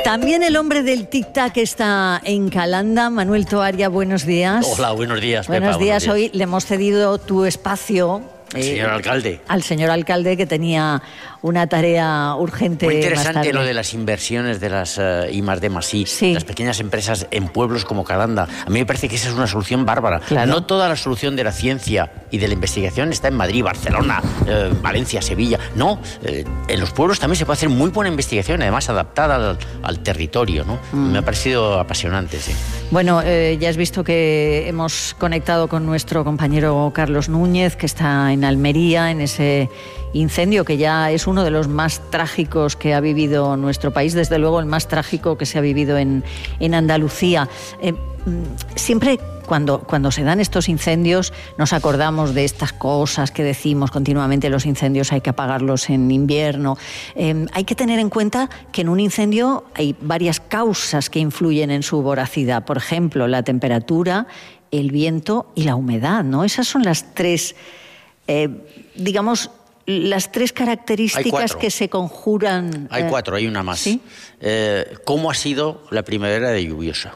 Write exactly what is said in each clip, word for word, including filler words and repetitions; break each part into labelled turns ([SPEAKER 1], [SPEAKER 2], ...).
[SPEAKER 1] También el hombre del tic-tac está en Calanda. Manuel Toaria, buenos días.
[SPEAKER 2] Hola, buenos días, Pepa.
[SPEAKER 1] Buenos días.
[SPEAKER 2] Buenos días.
[SPEAKER 1] Hoy le hemos cedido tu espacio.
[SPEAKER 2] Al eh, señor alcalde.
[SPEAKER 1] Al señor alcalde, que tenía una tarea urgente.
[SPEAKER 2] Muy interesante
[SPEAKER 1] más tarde.
[SPEAKER 2] Lo de las inversiones de las uh, I más D más I,
[SPEAKER 1] sí.
[SPEAKER 2] las pequeñas empresas en pueblos como Calanda. A mí me parece que esa es una solución bárbara.
[SPEAKER 1] Claro.
[SPEAKER 2] No toda la solución de la ciencia y de la investigación está en Madrid, Barcelona, eh, Valencia, Sevilla. No, eh, en los pueblos también se puede hacer muy buena investigación, además adaptada al, al territorio, ¿no? Mm. Me ha parecido apasionante, sí.
[SPEAKER 1] Bueno, eh, ya has visto que hemos conectado con nuestro compañero Carlos Núñez, que está en Almería, en ese incendio que ya es uno de los más trágicos que ha vivido nuestro país, desde luego el más trágico que se ha vivido en, en Andalucía. Eh, siempre cuando, cuando se dan estos incendios nos acordamos de estas cosas que decimos continuamente: los incendios hay que apagarlos en invierno. Eh, hay que tener en cuenta que en un incendio hay varias causas que influyen en su voracidad. Por ejemplo, la temperatura, el viento y la humedad, ¿no? Esas son las tres, eh, digamos, las tres características que se conjuran.
[SPEAKER 2] Hay
[SPEAKER 1] eh,
[SPEAKER 2] cuatro, hay una más.
[SPEAKER 1] ¿Sí?
[SPEAKER 2] Eh, ¿Cómo ha sido la primavera de lluviosa?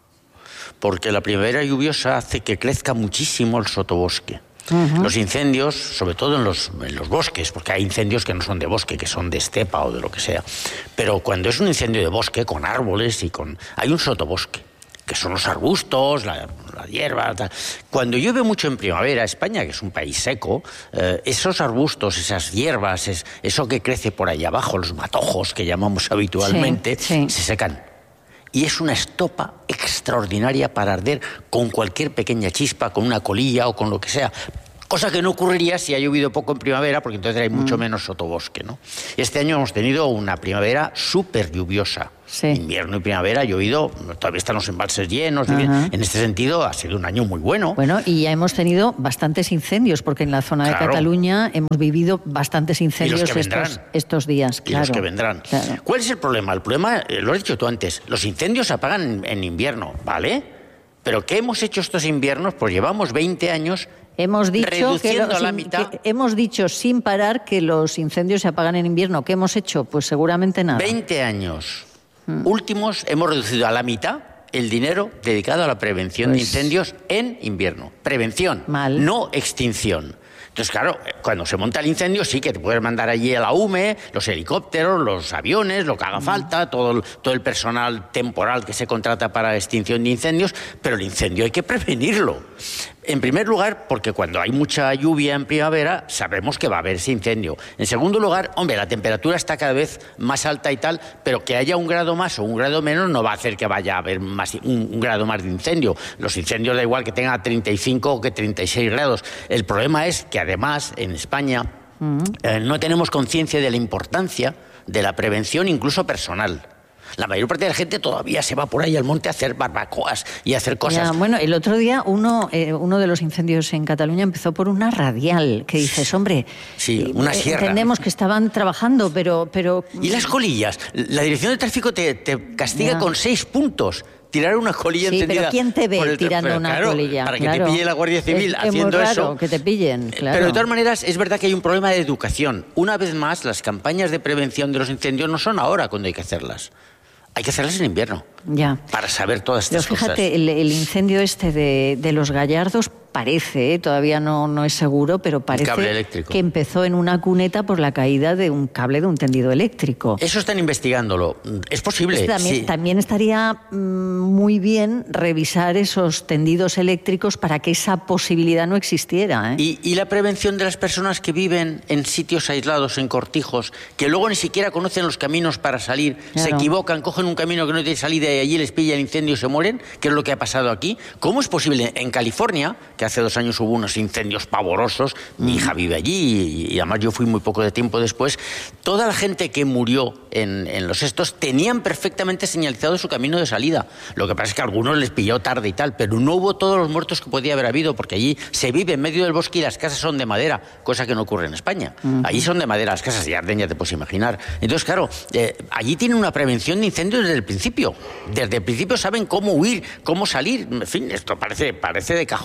[SPEAKER 2] Porque la primavera lluviosa hace que crezca muchísimo el sotobosque. Uh-huh. Los incendios, sobre todo en los, en los bosques, porque hay incendios que no son de bosque, que son de estepa o de lo que sea. Pero cuando es un incendio de bosque, con árboles y con... hay un sotobosque, que son los arbustos, la, la hierba, tal. Cuando llueve mucho en primavera, España, que es un país seco, eh, esos arbustos, esas hierbas, es, eso que crece por ahí abajo, los matojos que llamamos habitualmente, sí, sí. se secan. Y es una estopa extraordinaria para arder con cualquier pequeña chispa, con una colilla o con lo que sea. Cosa que no ocurriría si ha llovido poco en primavera, porque entonces hay mucho menos sotobosque, ¿no? Este año hemos tenido una primavera súper lluviosa. Sí. Invierno y primavera ha llovido, todavía están los embalses llenos. Uh-huh. En este sentido ha sido un año muy bueno.
[SPEAKER 1] Bueno, y ya hemos tenido bastantes incendios, porque en la zona claro. de Cataluña hemos vivido bastantes incendios estos, estos días.
[SPEAKER 2] Y
[SPEAKER 1] claro.
[SPEAKER 2] los que vendrán. Claro. ¿Cuál es el problema? El problema, eh, lo has dicho tú antes, los incendios se apagan en, en invierno, ¿vale? Pero ¿qué hemos hecho estos inviernos? Pues llevamos veinte años...
[SPEAKER 1] Hemos dicho, que
[SPEAKER 2] reduciendo
[SPEAKER 1] los,
[SPEAKER 2] a la mitad.
[SPEAKER 1] Que hemos dicho sin parar que los incendios se apagan en invierno. ¿Qué hemos hecho? Pues seguramente nada.
[SPEAKER 2] veinte años hmm. últimos hemos reducido a la mitad el dinero dedicado a la prevención pues... de incendios en invierno. Prevención,
[SPEAKER 1] Mal.
[SPEAKER 2] no extinción. Entonces, claro, cuando se monta el incendio sí que te puedes mandar allí a la U M E, los helicópteros, los aviones, lo que haga falta, todo el, todo el personal temporal que se contrata para extinción de incendios, pero el incendio hay que prevenirlo. En primer lugar, porque cuando hay mucha lluvia en primavera, sabemos que va a haber ese incendio. En segundo lugar, hombre, la temperatura está cada vez más alta y tal, pero que haya un grado más o un grado menos no va a hacer que vaya a haber más, un, un grado más de incendio. Los incendios da igual que tenga treinta y cinco o que treinta y seis grados. El problema es que además en España uh-huh. eh, no tenemos conciencia de la importancia de la prevención, incluso personal. La mayor parte de la gente todavía se va por ahí al monte a hacer barbacoas y a hacer cosas.
[SPEAKER 1] Ya, bueno, el otro día uno, eh, uno de los incendios en Cataluña empezó por una radial, que dices, hombre,
[SPEAKER 2] sí, una sierra.
[SPEAKER 1] Entendemos que estaban trabajando, pero... pero...
[SPEAKER 2] ¿Y las colillas? La dirección de tráfico te, te castiga ya. con seis puntos. Tirar una colilla
[SPEAKER 1] sí,
[SPEAKER 2] encendida.
[SPEAKER 1] Pero ¿quién te ve
[SPEAKER 2] el,
[SPEAKER 1] tirando
[SPEAKER 2] pero,
[SPEAKER 1] una
[SPEAKER 2] claro,
[SPEAKER 1] colilla?
[SPEAKER 2] Para que
[SPEAKER 1] claro.
[SPEAKER 2] te pille la Guardia Civil
[SPEAKER 1] es,
[SPEAKER 2] haciendo
[SPEAKER 1] es muy raro
[SPEAKER 2] eso.
[SPEAKER 1] que te pillen, claro.
[SPEAKER 2] Pero de todas maneras, es verdad que hay un problema de educación. Una vez más, las campañas de prevención de los incendios no son ahora cuando hay que hacerlas. Hay que hacerlas en invierno. Ya. Para saber todas estas
[SPEAKER 1] Pero fíjate,
[SPEAKER 2] cosas.
[SPEAKER 1] El, el incendio este de, de los Gallardos parece, ¿eh? todavía no, no es seguro, pero parece que empezó en una cuneta por la caída de un cable de un tendido eléctrico.
[SPEAKER 2] Eso están investigándolo. Es posible.
[SPEAKER 1] Pues también,
[SPEAKER 2] sí.
[SPEAKER 1] también estaría mmm, muy bien revisar esos tendidos eléctricos para que esa posibilidad no existiera. ¿eh?
[SPEAKER 2] Y, y la prevención de las personas que viven en sitios aislados, en cortijos, que luego ni siquiera conocen los caminos para salir, claro. se equivocan, cogen un camino que no tiene salida y allí les pilla el incendio y se mueren, que es lo que ha pasado aquí. ¿Cómo es posible? En California, que hace dos años hubo unos incendios pavorosos, mi hija vive allí y, y además yo fui muy poco de tiempo después, toda la gente que murió en, en los estos tenían perfectamente señalizado su camino de salida. Lo que pasa es que a algunos les pilló tarde y tal, pero no hubo todos los muertos que podía haber habido, porque allí se vive en medio del bosque y las casas son de madera, cosa que no ocurre en España. Uh-huh. Allí son de madera las casas, y Arden ya te puedes imaginar. Entonces, claro, eh, allí tienen una prevención de incendios desde el principio. Desde el principio saben cómo huir, cómo salir. En fin, esto parece, parece de cajón, ¿no?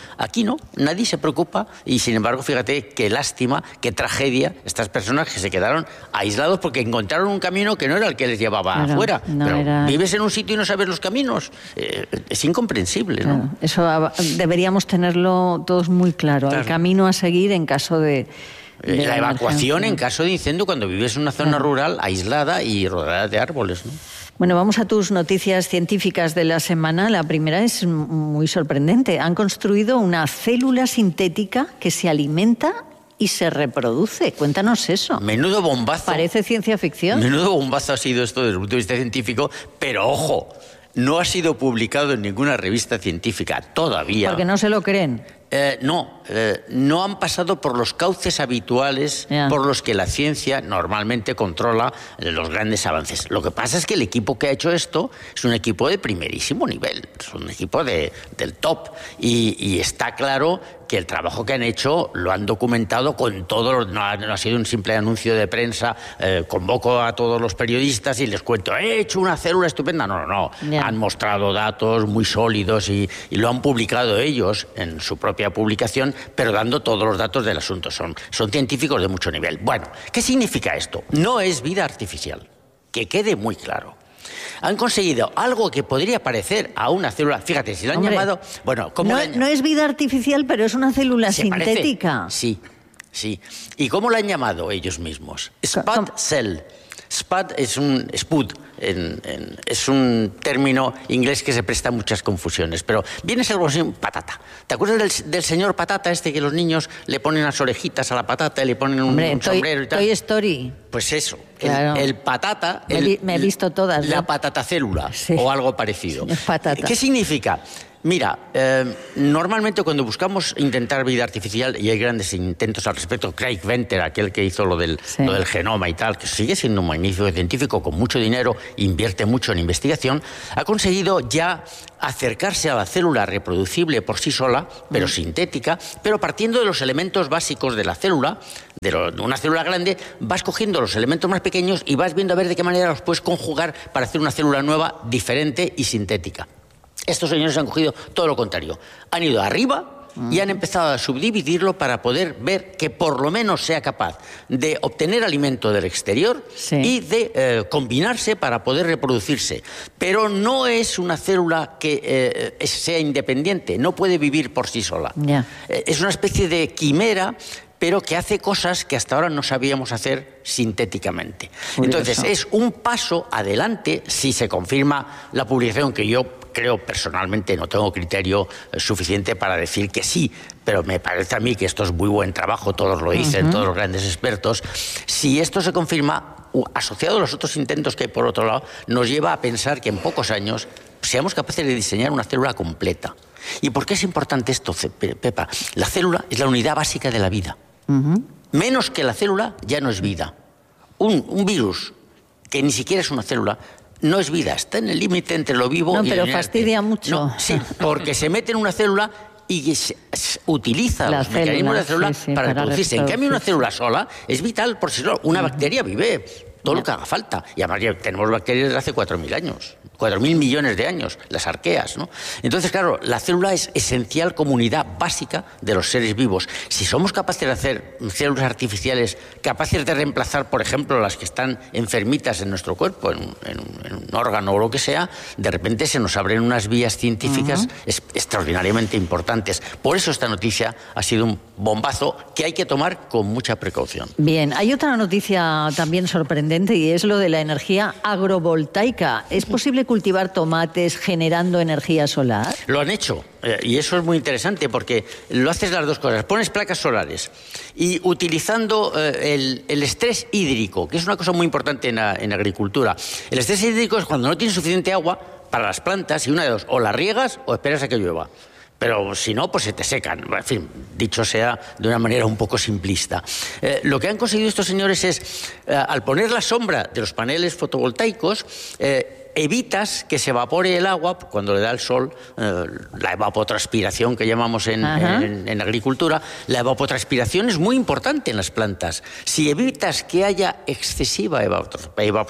[SPEAKER 2] Aquí no, nadie se preocupa y sin embargo, fíjate qué lástima, qué tragedia estas personas que se quedaron aislados porque encontraron un camino que no era el que les llevaba claro, afuera. No pero era... vives en un sitio y no sabes los caminos. Eh, es incomprensible, ¿no?
[SPEAKER 1] Claro, eso deberíamos tenerlo todos muy claro, claro. El camino a seguir en caso de...
[SPEAKER 2] de la, la evacuación en caso de incendio cuando vives en una zona claro. rural aislada y rodeada de árboles, ¿no?
[SPEAKER 1] Bueno, vamos a tus noticias científicas de la semana. La primera es muy sorprendente. Han construido una célula sintética que se alimenta y se reproduce. Cuéntanos eso.
[SPEAKER 2] Menudo bombazo.
[SPEAKER 1] Parece ciencia ficción.
[SPEAKER 2] Menudo bombazo ha sido esto desde el punto de vista científico, pero ojo, no ha sido publicado en ninguna revista científica todavía.
[SPEAKER 1] Porque no se lo creen.
[SPEAKER 2] Eh, no, eh, no han pasado por los cauces habituales yeah. por los que la ciencia normalmente controla los grandes avances. Lo que pasa es que el equipo que ha hecho esto es un equipo de primerísimo nivel, es un equipo de, del top y, y está claro que el trabajo que han hecho lo han documentado con todo, no ha, no ha sido un simple anuncio de prensa, eh, convoco a todos los periodistas y les cuento, he hecho una célula estupenda. No, no, no, yeah. han mostrado datos muy sólidos y, y lo han publicado ellos en su propia publicación, pero dando todos los datos del asunto. Son, son científicos de mucho nivel. Bueno, ¿qué significa esto? No es vida artificial, que quede muy claro. Han conseguido algo que podría parecer a una célula. Fíjate, si lo han Hombre, llamado... Bueno, ¿cómo
[SPEAKER 1] no,
[SPEAKER 2] han...
[SPEAKER 1] no es vida artificial, pero es una célula sintética.
[SPEAKER 2] Parece? Sí, sí. ¿Y cómo la han llamado ellos mismos? Spud Cell. Spud es un... Spud, en, en, es un término inglés que se presta a muchas confusiones, pero viene a ser algo así, patata. ¿Te acuerdas del, del señor patata este que los niños le ponen las orejitas a la patata y le ponen un,
[SPEAKER 1] Hombre,
[SPEAKER 2] un
[SPEAKER 1] Toy,
[SPEAKER 2] sombrero y tal?
[SPEAKER 1] Toy Story.
[SPEAKER 2] Pues eso,
[SPEAKER 1] claro.
[SPEAKER 2] el, el patata...
[SPEAKER 1] Me,
[SPEAKER 2] el,
[SPEAKER 1] vi, me he visto todas.
[SPEAKER 2] La
[SPEAKER 1] ¿no?
[SPEAKER 2] patatacélula
[SPEAKER 1] sí.
[SPEAKER 2] o algo parecido.
[SPEAKER 1] Patata.
[SPEAKER 2] ¿Qué significa? Mira, eh, normalmente cuando buscamos intentar vida artificial, y hay grandes intentos al respecto, Craig Venter, aquel que hizo lo del, sí. lo del genoma y tal, que sigue siendo un magnífico científico con mucho dinero, invierte mucho en investigación, ha conseguido ya acercarse a la célula reproducible por sí sola, pero mm. sintética, pero partiendo de los elementos básicos de la célula, de, lo, de una célula grande, vas cogiendo los elementos más pequeños y vas viendo a ver de qué manera los puedes conjugar para hacer una célula nueva, diferente y sintética. Estos señores han cogido todo lo contrario. Han ido arriba y han empezado a subdividirlo para poder ver que por lo menos sea capaz de obtener alimento del exterior sí. y de eh, combinarse para poder reproducirse. Pero no es una célula que eh, sea independiente, no puede vivir por sí sola. Yeah. Eh, es una especie de quimera, pero que hace cosas que hasta ahora no sabíamos hacer sintéticamente. Curioso. Entonces, es un paso adelante si se confirma la publicación, que yo creo personalmente, no tengo criterio suficiente para decir que sí, pero me parece a mí que esto es muy buen trabajo, todos lo dicen, uh-huh. todos los grandes expertos. Si esto se confirma, asociado a los otros intentos que hay por otro lado, nos lleva a pensar que en pocos años seamos capaces de diseñar una célula completa. ¿Y por qué es importante esto, Pepa? La célula es la unidad básica de la vida. Uh-huh. Menos que la célula ya no es vida. Un, un virus que ni siquiera es una célula no es vida, está en el límite entre lo vivo
[SPEAKER 1] no,
[SPEAKER 2] y lo
[SPEAKER 1] pero
[SPEAKER 2] inerte.
[SPEAKER 1] Fastidia mucho.
[SPEAKER 2] No, sí, porque se mete en una célula y se, se utiliza la los célula, mecanismos de la célula sí, sí, para, para reproducirse. En cambio, una célula sola es vital por sí sola. Una uh-huh. bacteria vive todo lo que haga falta. Y además ya tenemos bacterias desde hace cuatro mil años, cuatro mil millones de años, las arqueas, ¿no? Entonces, claro, la célula es esencial como unidad básica de los seres vivos. Si somos capaces de hacer células artificiales capaces de reemplazar, por ejemplo, las que están enfermitas en nuestro cuerpo, en un, en un, en un órgano o lo que sea, de repente se nos abren unas vías científicas uh-huh. es, extraordinariamente importantes. Por eso esta noticia ha sido un bombazo que hay que tomar con mucha precaución.
[SPEAKER 1] Bien, hay otra noticia también sorprendente y es lo de la energía agrovoltaica. ¿Es posible cultivar tomates generando energía solar?
[SPEAKER 2] Lo han hecho eh, y eso es muy interesante porque lo haces las dos cosas. Pones placas solares y utilizando eh, el, el estrés hídrico, que es una cosa muy importante en la, en la agricultura. El estrés hídrico es cuando no tienes suficiente agua para las plantas y una de dos, o las riegas o esperas a que llueva. Pero si no, pues se te secan. En fin, dicho sea de una manera un poco simplista. Eh, lo que han conseguido estos señores es, eh, al poner la sombra de los paneles fotovoltaicos, eh, evitas que se evapore el agua cuando le da el sol, eh, la evapotranspiración que llamamos en, en, en agricultura. La evapotranspiración es muy importante en las plantas. Si evitas que haya excesiva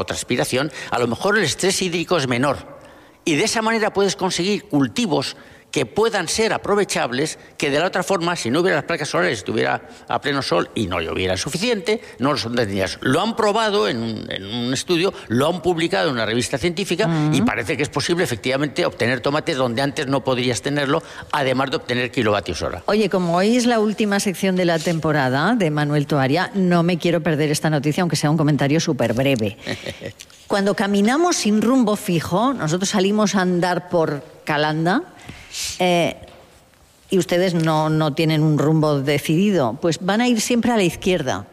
[SPEAKER 2] evapotranspiración, a lo mejor el estrés hídrico es menor. Y de esa manera puedes conseguir cultivos que puedan ser aprovechables, que de la otra forma, si no hubiera las placas solares, estuviera a pleno sol y no lloviera suficiente, no lo tendrías. Lo han probado en un, en un estudio, lo han publicado en una revista científica uh-huh. y parece que es posible efectivamente obtener tomates donde antes no podrías tenerlo, además de obtener kilovatios hora.
[SPEAKER 1] Oye, como hoy es la última sección de la temporada de Manuel Toaria, no me quiero perder esta noticia, aunque sea un comentario súper breve. Cuando caminamos sin rumbo fijo, nosotros salimos a andar por Calanda, Eh, y ustedes no, no tienen un rumbo decidido, pues van a ir siempre a la izquierda.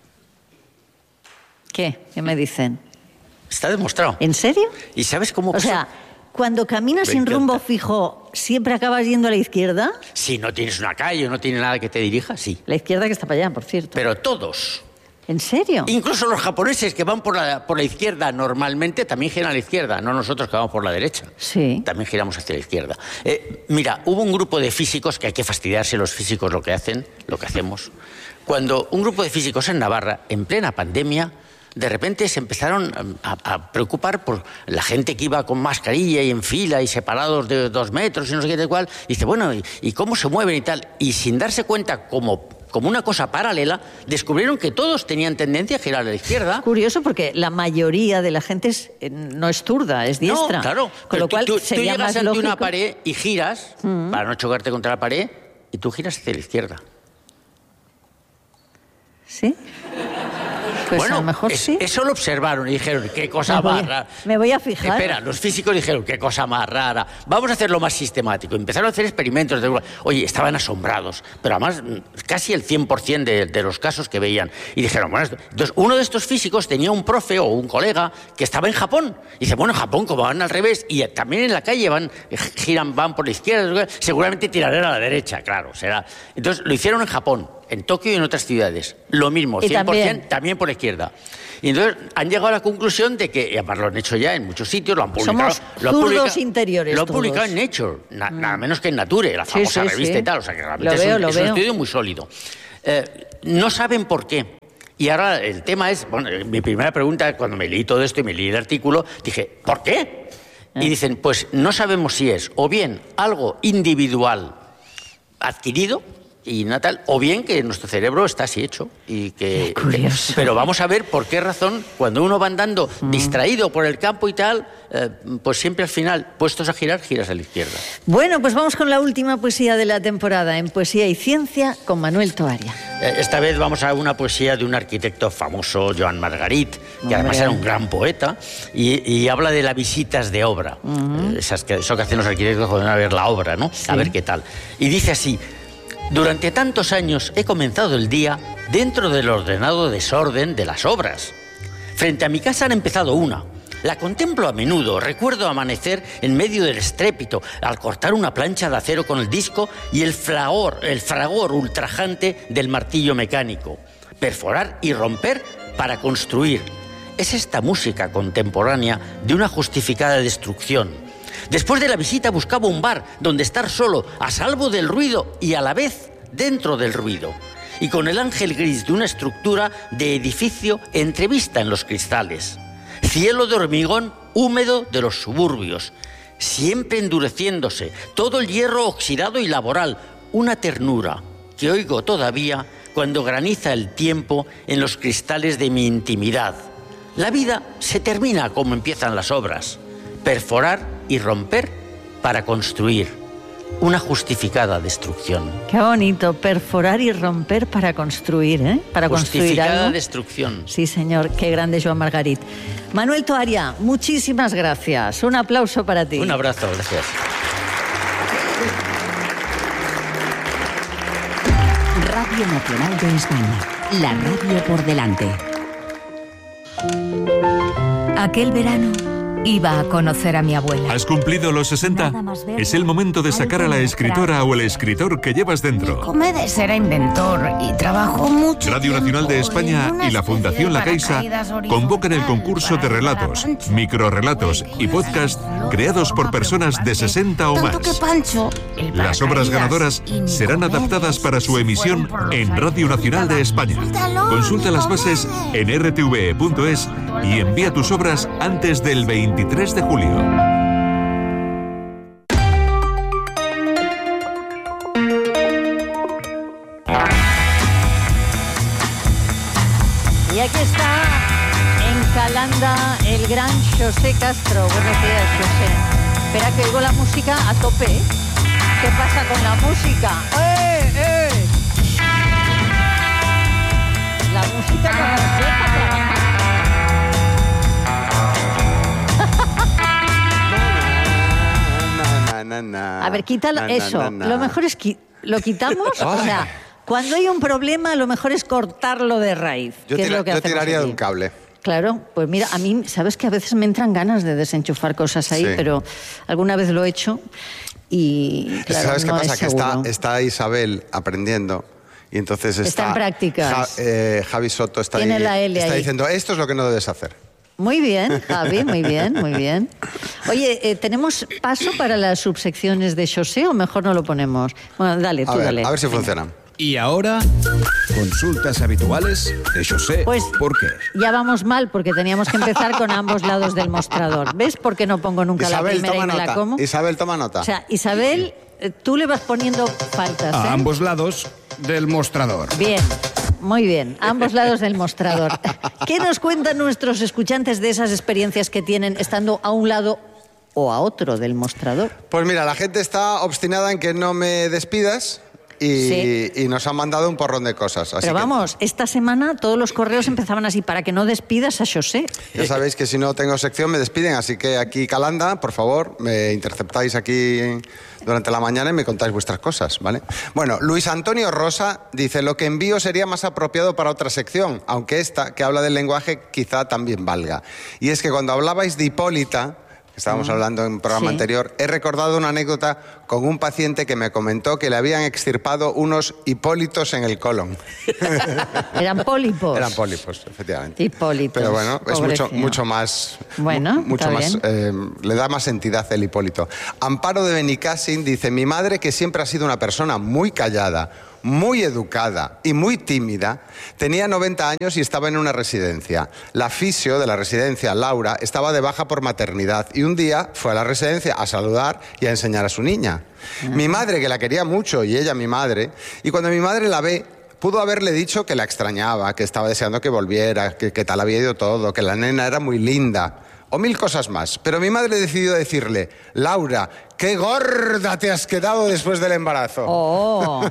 [SPEAKER 1] ¿Qué? ¿Qué me dicen?
[SPEAKER 2] Está demostrado.
[SPEAKER 1] ¿En serio?
[SPEAKER 2] ¿Y sabes cómo?
[SPEAKER 1] O sea, cuando caminas sin rumbo fijo, ¿siempre acabas yendo a la izquierda?
[SPEAKER 2] Si no tienes una calle o no tienes nada que te dirija, sí.
[SPEAKER 1] La izquierda que está para allá, por cierto.
[SPEAKER 2] Pero todos.
[SPEAKER 1] ¿En serio?
[SPEAKER 2] Incluso los japoneses que van por la, por la izquierda normalmente también giran a la izquierda, no nosotros que vamos por la derecha.
[SPEAKER 1] Sí.
[SPEAKER 2] También giramos hacia la izquierda. Eh, mira, hubo un grupo de físicos, que hay que fastidiarse los físicos lo que hacen, lo que hacemos, cuando un grupo de físicos en Navarra, en plena pandemia, de repente se empezaron a, a preocupar por la gente que iba con mascarilla y en fila y separados de dos metros y no sé qué de cuál. Y dice, bueno, ¿y, y cómo se mueven y tal? Y sin darse cuenta, como... como una cosa paralela, descubrieron que todos tenían tendencia a girar a la izquierda.
[SPEAKER 1] Curioso, porque la mayoría de la gente es, no es zurda, es diestra.
[SPEAKER 2] No, claro.
[SPEAKER 1] Con lo cual
[SPEAKER 2] tú,
[SPEAKER 1] sería
[SPEAKER 2] tú llegas
[SPEAKER 1] más
[SPEAKER 2] ante
[SPEAKER 1] lógico...
[SPEAKER 2] una pared y giras, uh-huh. para no chocarte contra la pared, y tú giras hacia la izquierda.
[SPEAKER 1] ¿Sí? Pues
[SPEAKER 2] bueno,
[SPEAKER 1] a lo mejor
[SPEAKER 2] es,
[SPEAKER 1] sí.
[SPEAKER 2] Eso lo observaron y dijeron, qué cosa
[SPEAKER 1] me voy,
[SPEAKER 2] más rara.
[SPEAKER 1] Me voy a fijar.
[SPEAKER 2] Espera, los físicos dijeron, qué cosa más rara. Vamos a hacerlo más sistemático. Empezaron a hacer experimentos. De... Oye, estaban asombrados, pero además casi el cien por ciento de, de los casos que veían. Y dijeron, bueno, entonces uno de estos físicos tenía un profe o un colega que estaba en Japón. Y dice, bueno, en Japón, como van al revés, y también en la calle van, giran, van por la izquierda, seguramente tirarán a la derecha, claro, será. Entonces lo hicieron en Japón, en Tokio y en otras ciudades. Lo mismo, cien por ciento, también? también por la izquierda. Y entonces han llegado a la conclusión de que, y además lo han hecho ya en muchos sitios, lo han publicado.
[SPEAKER 1] Somos
[SPEAKER 2] lo han
[SPEAKER 1] zurdos
[SPEAKER 2] publicado,
[SPEAKER 1] interiores.
[SPEAKER 2] Lo han
[SPEAKER 1] todos.
[SPEAKER 2] publicado en Nature, na, mm. nada menos que en Nature, la famosa
[SPEAKER 1] sí, sí,
[SPEAKER 2] revista
[SPEAKER 1] sí.
[SPEAKER 2] y tal. O sea que realmente
[SPEAKER 1] lo
[SPEAKER 2] es,
[SPEAKER 1] veo,
[SPEAKER 2] un,
[SPEAKER 1] lo
[SPEAKER 2] es
[SPEAKER 1] veo.
[SPEAKER 2] un estudio muy sólido. Eh, no saben por qué. Y ahora el tema es, bueno, mi primera pregunta, cuando me leí todo esto y me leí el artículo, dije, ¿por qué? Eh. Y dicen, pues no sabemos si es o bien algo individual adquirido, y natal, o bien que nuestro cerebro está así hecho y que, que pero vamos a ver por qué razón cuando uno va andando mm. distraído por el campo y tal, eh, pues siempre al final, puestos a girar, giras a la izquierda.
[SPEAKER 1] Bueno, pues vamos con la última poesía de la temporada en Poesía y Ciencia con Manuel Toaria.
[SPEAKER 2] Eh, esta vez vamos a una poesía de un arquitecto famoso, Joan Margarit, que Hombre. además era un gran poeta y, y habla de las visitas de obra, uh-huh. eh, esas que, eso que hacen los arquitectos cuando van a ver la obra, ¿no? Sí. A ver qué tal. Y dice así: durante tantos años he comenzado el día dentro del ordenado desorden de las obras. Frente a mi casa han empezado una. La contemplo a menudo, recuerdo amanecer en medio del estrépito al cortar una plancha de acero con el disco y el fragor, el fragor ultrajante del martillo mecánico. Perforar y romper para construir. Es esta música contemporánea de una justificada destrucción. Después de la visita buscaba un bar donde estar solo, a salvo del ruido y a la vez dentro del ruido. Y con el ángel gris de una estructura de edificio entrevista en los cristales. Cielo de hormigón húmedo de los suburbios, siempre endureciéndose, todo el hierro oxidado y laboral. Una ternura que oigo todavía cuando graniza el tiempo en los cristales de mi intimidad. La vida se termina como empiezan las obras. Perforar y romper para construir. Una justificada destrucción.
[SPEAKER 1] Qué bonito, perforar y romper para construir, ¿eh? Para construir
[SPEAKER 2] justificada
[SPEAKER 1] algo.
[SPEAKER 2] destrucción.
[SPEAKER 1] Sí, señor, qué grande Joan Margarit. Manuel Toaria, muchísimas gracias. Un aplauso para ti.
[SPEAKER 2] Un abrazo, gracias.
[SPEAKER 3] Radio Nacional de España, la radio por delante.
[SPEAKER 4] Aquel verano iba a conocer a mi abuela.
[SPEAKER 5] ¿Has cumplido los sesenta? Es el momento de sacar a la escritora o el escritor que llevas dentro.
[SPEAKER 4] Comedes era inventor y trabajó mucho.
[SPEAKER 5] Radio Nacional de España y la Fundación La Caixa convocan el concurso de relatos, microrrelatos y podcast creados por personas de sesenta o más. Las obras ganadoras serán adaptadas para su emisión en Radio Nacional de España. Consulta las bases en r t v e punto es y envía tus obras antes del veintitrés de julio.
[SPEAKER 1] José Castro. Buenos días, José. Espera que oigo la música a tope. ¿Qué pasa con la música? ¡Eh, eh! La música no nos deja trabajar.
[SPEAKER 6] Na, na, na,
[SPEAKER 1] A ver, quítalo.
[SPEAKER 6] na, na,
[SPEAKER 1] Eso.
[SPEAKER 6] na, na.
[SPEAKER 1] Lo mejor es que lo quitamos. O sea, cuando hay un problema, lo mejor es cortarlo de raíz.
[SPEAKER 6] Yo,
[SPEAKER 1] que es
[SPEAKER 6] tira-
[SPEAKER 1] lo que
[SPEAKER 6] yo
[SPEAKER 1] hacemos
[SPEAKER 6] tiraría de
[SPEAKER 1] aquí.
[SPEAKER 6] un cable.
[SPEAKER 1] Claro, pues mira, a mí, sabes que a veces me entran ganas de desenchufar cosas ahí,
[SPEAKER 6] Sí.
[SPEAKER 1] pero alguna vez lo he hecho y claro,
[SPEAKER 6] ¿Sabes qué
[SPEAKER 1] no
[SPEAKER 6] pasa?
[SPEAKER 1] es
[SPEAKER 6] Que está,
[SPEAKER 1] seguro.
[SPEAKER 6] está Isabel aprendiendo y entonces está...
[SPEAKER 1] Está en prácticas.
[SPEAKER 6] Ja- eh, Javi Soto está,
[SPEAKER 1] Tiene
[SPEAKER 6] ahí-
[SPEAKER 1] la L
[SPEAKER 6] está
[SPEAKER 1] ahí.
[SPEAKER 6] diciendo, esto es lo que no debes hacer.
[SPEAKER 1] Muy bien, Javi, muy bien, muy bien. Oye, eh, ¿tenemos paso para las subsecciones de José o mejor no lo ponemos? Bueno, dale, tú
[SPEAKER 6] A ver,
[SPEAKER 1] dale.
[SPEAKER 6] a ver si
[SPEAKER 1] Venga.
[SPEAKER 6] funciona.
[SPEAKER 7] Y ahora, consultas habituales de José.
[SPEAKER 1] Pues
[SPEAKER 7] ¿Por qué?
[SPEAKER 1] ya vamos mal porque teníamos que empezar con ambos lados del mostrador. ¿Ves por qué no pongo nunca la
[SPEAKER 6] Isabel,
[SPEAKER 1] primera
[SPEAKER 6] toma
[SPEAKER 1] y me la
[SPEAKER 6] nota.
[SPEAKER 1] como?
[SPEAKER 6] Isabel, toma nota.
[SPEAKER 1] O sea, Isabel, eh, tú le vas poniendo faltas, ¿eh?
[SPEAKER 7] A ambos lados del mostrador.
[SPEAKER 1] Bien, muy bien, ambos lados del mostrador. ¿Qué nos cuentan nuestros escuchantes de esas experiencias que tienen estando a un lado o a otro del mostrador?
[SPEAKER 6] Pues mira, la gente está obstinada en que no me despidas y,
[SPEAKER 1] Sí.
[SPEAKER 6] y nos han mandado un porrón de cosas. Así
[SPEAKER 1] Pero
[SPEAKER 6] que
[SPEAKER 1] vamos, esta semana todos los correos empezaban así, para que no despidas a José.
[SPEAKER 6] ya sabéis que si no tengo sección me despiden, así que aquí Calanda, por favor, me interceptáis aquí durante la mañana y me contáis vuestras cosas, ¿vale? Bueno, Luis Antonio Rosa dice, lo que envío sería más apropiado para otra sección, aunque esta, que habla del lenguaje, quizá también valga. Y es que cuando hablabais de Hipólita, que estábamos hablando en un programa
[SPEAKER 1] Sí.
[SPEAKER 6] anterior, he recordado una anécdota con un paciente que me comentó que le habían extirpado unos hipólitos en el colon.
[SPEAKER 1] Eran pólipos.
[SPEAKER 6] Eran pólipos, efectivamente.
[SPEAKER 1] Hipólitos,
[SPEAKER 6] Pero bueno, es mucho,
[SPEAKER 1] pobrecillo.
[SPEAKER 6] mucho más...
[SPEAKER 1] Bueno,
[SPEAKER 6] mu- mucho
[SPEAKER 1] está
[SPEAKER 6] más,
[SPEAKER 1] bien.
[SPEAKER 6] eh, le da más entidad el Hipólito. Amparo de Benicassin dice, mi madre, que siempre ha sido una persona muy callada, muy educada y muy tímida, tenía noventa años y estaba en una residencia. La fisio de la residencia, Laura, estaba de baja por maternidad y un día fue a la residencia a saludar y a enseñar a su niña. Mi madre, que la quería mucho, y ella mi madre, y cuando mi madre la ve, pudo haberle dicho que la extrañaba, que estaba deseando que volviera, que, que tal había ido todo, que la nena era muy linda, o mil cosas más. Pero mi madre decidió decirle, Laura, qué gorda te has quedado después del embarazo.
[SPEAKER 1] Oh,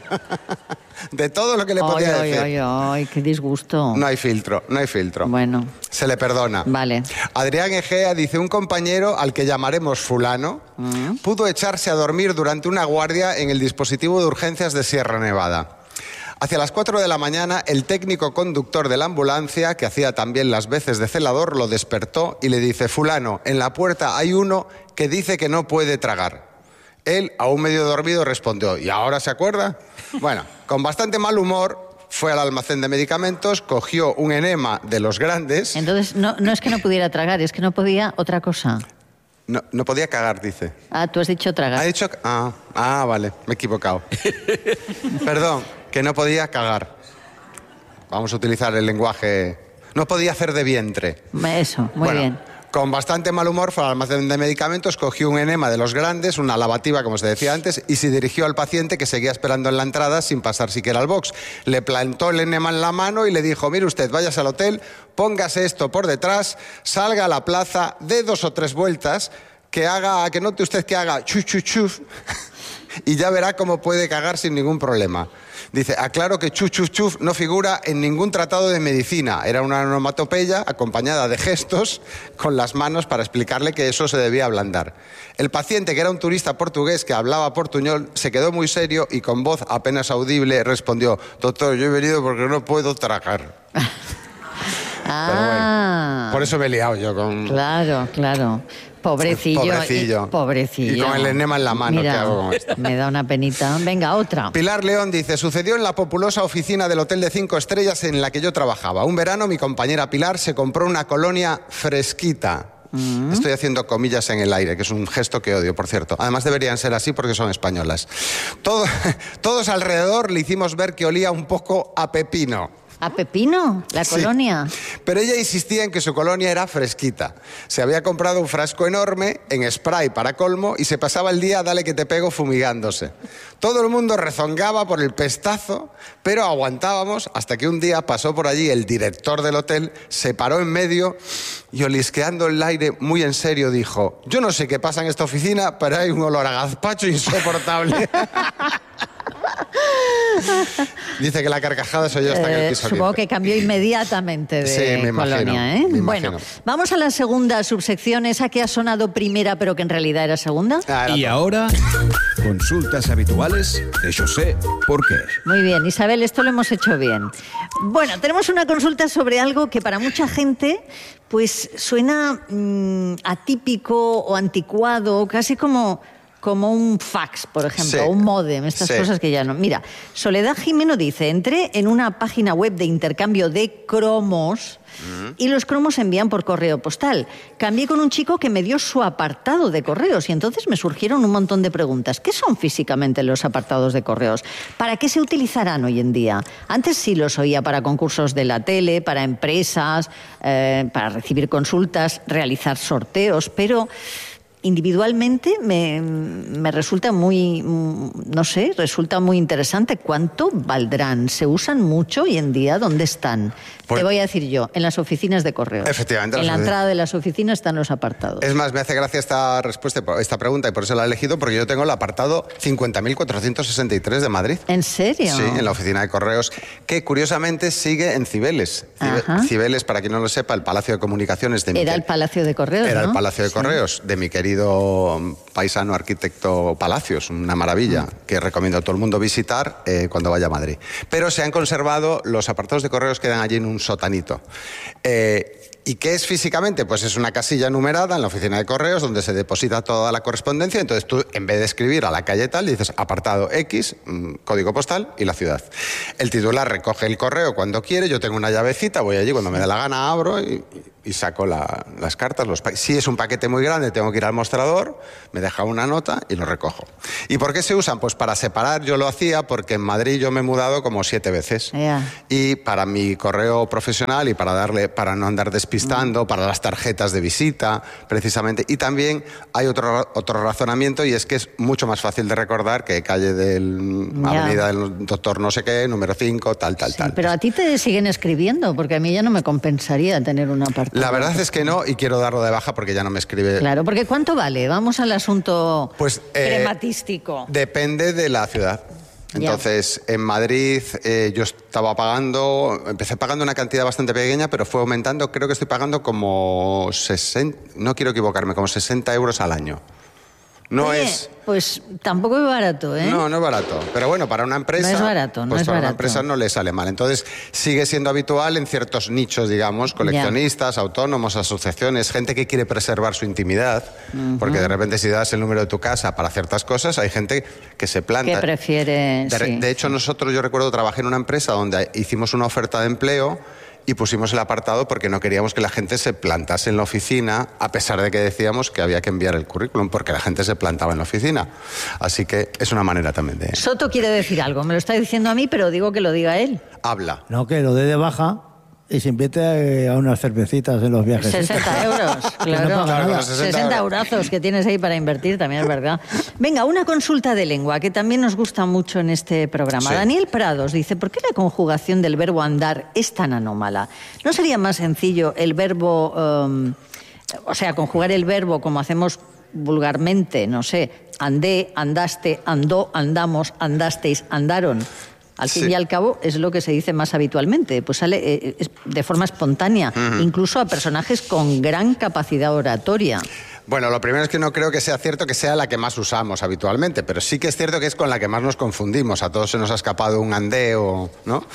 [SPEAKER 6] De todo lo que le
[SPEAKER 1] ay,
[SPEAKER 6] podía
[SPEAKER 1] ay,
[SPEAKER 6] decir.
[SPEAKER 1] ay, ay, qué disgusto.
[SPEAKER 6] No hay filtro, no hay filtro.
[SPEAKER 1] Bueno,
[SPEAKER 6] Se le perdona.
[SPEAKER 1] vale.
[SPEAKER 6] Adrián Egea dice, un compañero al que llamaremos fulano
[SPEAKER 1] Mm.
[SPEAKER 6] pudo echarse a dormir durante una guardia en el dispositivo de urgencias de Sierra Nevada. Hacia las cuatro de la mañana, el técnico conductor de la ambulancia, que hacía también las veces de celador, lo despertó y le dice, fulano, en la puerta hay uno que dice que no puede tragar. Él, aún medio dormido, respondió, ¿y ahora se acuerda? Bueno, con bastante mal humor, fue al almacén de medicamentos, cogió un enema de los grandes.
[SPEAKER 1] Entonces, no, no es que no pudiera tragar, es que no podía otra cosa.
[SPEAKER 6] No, no podía cagar, dice.
[SPEAKER 1] Ah, tú has dicho tragar.
[SPEAKER 6] Ha dicho... Ah, ah, vale, me he equivocado. Perdón, que no podía cagar. Vamos a utilizar el lenguaje... No podía hacer de vientre.
[SPEAKER 1] Eso, muy
[SPEAKER 6] Bueno,
[SPEAKER 1] bien.
[SPEAKER 6] Con bastante mal humor fue al almacén de medicamentos, cogió un enema de los grandes, una lavativa, como se decía antes, y se dirigió al paciente que seguía esperando en la entrada sin pasar siquiera al box. Le plantó el enema en la mano y le dijo, mire usted, váyase al hotel, póngase esto por detrás, salga a la plaza, dé dos o tres vueltas, que haga, que note usted que haga chuf, chuf, chuf, y ya verá cómo puede cagar sin ningún problema. Dice, aclaro que chuf, chuf, chuf no figura en ningún tratado de medicina. Era una onomatopeya acompañada de gestos con las manos para explicarle que eso se debía ablandar. El paciente, que era un turista portugués que hablaba portuñol, se quedó muy serio y con voz apenas audible respondió, doctor, yo he venido porque no puedo tragar.
[SPEAKER 1] Ah,
[SPEAKER 6] Por eso me he liado yo con...
[SPEAKER 1] claro, claro. Pobrecillo.
[SPEAKER 6] Pobrecillo.
[SPEAKER 1] eh, Pobrecillo.
[SPEAKER 6] Y con el enema en la mano,
[SPEAKER 1] Mira,
[SPEAKER 6] ¿qué hago con esto?
[SPEAKER 1] me da una penita. Venga, otra.
[SPEAKER 6] Pilar León dice, sucedió en la populosa oficina del Hotel de Cinco Estrellas en la que yo trabajaba. Un verano mi compañera Pilar se compró una colonia fresquita. Mm. Estoy haciendo comillas en el aire, que es un gesto que odio, por cierto. Además deberían ser así porque son españolas. Todo, todos alrededor le hicimos ver que olía un poco a pepino.
[SPEAKER 1] A Pepino, la
[SPEAKER 6] Sí.
[SPEAKER 1] colonia.
[SPEAKER 6] Pero ella insistía en que su colonia era fresquita. Se había comprado un frasco enorme en spray para colmo y se pasaba el día dale que te pego fumigándose. Todo el mundo rezongaba por el pestazo, pero aguantábamos hasta que un día pasó por allí el director del hotel, se paró en medio y olisqueando el aire muy en serio dijo: yo no sé qué pasa en esta oficina, pero hay un olor a gazpacho insoportable. Dice que la carcajada soy yo hasta en el
[SPEAKER 1] Eh,
[SPEAKER 6] piso
[SPEAKER 1] supongo
[SPEAKER 6] quince.
[SPEAKER 1] que cambió inmediatamente de
[SPEAKER 6] Sí, me imagino,
[SPEAKER 1] colonia, ¿eh?
[SPEAKER 6] me
[SPEAKER 1] Bueno,
[SPEAKER 6] imagino.
[SPEAKER 1] vamos a la segunda subsección, esa que ha sonado primera pero que en realidad era segunda.
[SPEAKER 6] Ah, era
[SPEAKER 7] Y
[SPEAKER 6] todo.
[SPEAKER 7] ahora, consultas habituales de José Porquer.
[SPEAKER 1] Muy bien, Isabel, esto lo hemos hecho bien. Bueno, tenemos una consulta sobre algo que para mucha gente pues suena mmm, atípico o anticuado, casi como, como un fax, por ejemplo,
[SPEAKER 6] Sí.
[SPEAKER 1] o un módem, estas
[SPEAKER 6] Sí.
[SPEAKER 1] cosas que ya no... Mira, Soledad Jimeno dice, entré en una página web de intercambio de cromos y los cromos se envían por correo postal. Cambié con un chico que me dio su apartado de correos y entonces me surgieron un montón de preguntas. ¿Qué son físicamente los apartados de correos? ¿Para qué se utilizarán hoy en día? Antes sí los oía para concursos de la tele, para empresas, eh, para recibir consultas, realizar sorteos, pero... individualmente me, me resulta muy, no sé, resulta muy interesante. ¿Cuánto valdrán? ¿Se usan mucho hoy en día? ¿Dónde están?
[SPEAKER 6] Pues,
[SPEAKER 1] te voy a decir yo, en las oficinas de correos.
[SPEAKER 6] Efectivamente.
[SPEAKER 1] En la
[SPEAKER 6] las
[SPEAKER 1] entrada de las oficinas están los apartados.
[SPEAKER 6] Es más, me hace gracia esta respuesta, esta pregunta, y por eso la he elegido, porque yo tengo el apartado cincuenta mil cuatrocientos sesenta y tres de Madrid.
[SPEAKER 1] ¿En serio?
[SPEAKER 6] Sí, en la oficina de correos, que curiosamente sigue en Cibeles. Cibe-
[SPEAKER 1] Ajá.
[SPEAKER 6] Cibeles, para quien no lo sepa, el Palacio de Comunicaciones de mi
[SPEAKER 1] Era
[SPEAKER 6] quer-
[SPEAKER 1] el Palacio de Correos,
[SPEAKER 6] Era
[SPEAKER 1] ¿no?
[SPEAKER 6] el Palacio de
[SPEAKER 1] Sí.
[SPEAKER 6] Correos de mi querido paisano arquitecto Palacios, una maravilla que recomiendo a todo el mundo visitar eh, cuando vaya a Madrid. Pero se han conservado, los apartados de correos quedan allí en un sotanito. Eh, ¿Y qué es físicamente? Pues es una casilla numerada en la oficina de correos donde se deposita toda la correspondencia. Entonces tú, en vez de escribir a la calle tal, dices apartado X, mmm, código postal y la ciudad. El titular recoge el correo cuando quiere, yo tengo una llavecita, voy allí cuando me dé la gana, abro y, y saco la- las cartas. Los pa- si es un paquete muy grande, tengo que ir al mostrador, me deja una nota y lo recojo. ¿Y por qué se usan? Pues para separar, yo lo hacía porque en Madrid yo me he mudado como siete veces.
[SPEAKER 1] Ya.
[SPEAKER 6] Y para mi correo profesional y para darle, para no andar despistando, para las tarjetas de visita, precisamente. Y también hay otro, otro razonamiento, y es que es mucho más fácil de recordar que calle del
[SPEAKER 1] Ya.
[SPEAKER 6] Avenida del Doctor no sé qué, número cinco, tal, tal,
[SPEAKER 1] Sí,
[SPEAKER 6] tal.
[SPEAKER 1] pero a ti te siguen escribiendo, porque a mí ya no me compensaría tener un apartado.
[SPEAKER 6] La verdad es que no, y quiero darlo de baja porque ya no me escribe.
[SPEAKER 1] Claro, porque ¿cuánto vale? Vamos al asunto
[SPEAKER 6] Pues, eh,
[SPEAKER 1] crematístico.
[SPEAKER 6] Depende de la ciudad. Entonces, en Madrid eh, yo estaba pagando, empecé pagando una cantidad bastante pequeña, pero fue aumentando, creo que estoy pagando como sesenta, no quiero equivocarme, como sesenta euros al año. No
[SPEAKER 1] Oye,
[SPEAKER 6] es...
[SPEAKER 1] Pues tampoco es barato, ¿eh?
[SPEAKER 6] No, no es barato. Pero bueno, para una empresa...
[SPEAKER 1] No es barato, no
[SPEAKER 6] pues
[SPEAKER 1] es
[SPEAKER 6] para
[SPEAKER 1] barato.
[SPEAKER 6] una empresa no le sale mal. Entonces, sigue siendo habitual en ciertos nichos, digamos, coleccionistas, autónomos, asociaciones, gente que quiere preservar su intimidad, porque de repente si das el número de tu casa para ciertas cosas, hay gente que se planta.
[SPEAKER 1] Que prefiere...
[SPEAKER 6] De, re-
[SPEAKER 1] sí,
[SPEAKER 6] de hecho,
[SPEAKER 1] sí.
[SPEAKER 6] nosotros, yo recuerdo, trabajé en una empresa donde hicimos una oferta de empleo y pusimos el apartado porque no queríamos que la gente se plantase en la oficina, a pesar de que decíamos que había que enviar el currículum, porque la gente se plantaba en la oficina. Así que es una manera también de...
[SPEAKER 1] Soto quiere decir algo, me lo está diciendo a mí, pero digo que lo diga él.
[SPEAKER 6] Habla.
[SPEAKER 8] No, que lo dé de baja y se invite eh, a unas cervecitas en los viajes.
[SPEAKER 1] sesenta euros, claro.
[SPEAKER 8] no paga nada.
[SPEAKER 1] sesenta eurazos que tienes ahí para invertir, también es verdad. Venga, una consulta de lengua que también nos gusta mucho en este programa.
[SPEAKER 6] Sí.
[SPEAKER 1] Daniel Prados dice, ¿por qué la conjugación del verbo andar es tan anómala? ¿No sería más sencillo el verbo, um, o sea, conjugar el verbo como hacemos vulgarmente, no sé, andé, andaste, andó, andamos, andasteis, andaron? Al fin
[SPEAKER 6] Sí.
[SPEAKER 1] y al cabo es lo que se dice más habitualmente, pues sale eh, es de forma espontánea, incluso a personajes con gran capacidad oratoria.
[SPEAKER 6] Bueno, lo primero es que no creo que sea cierto que sea la que más usamos habitualmente, pero sí que es cierto que es con la que más nos confundimos. A todos se nos ha escapado un andeo, ¿no?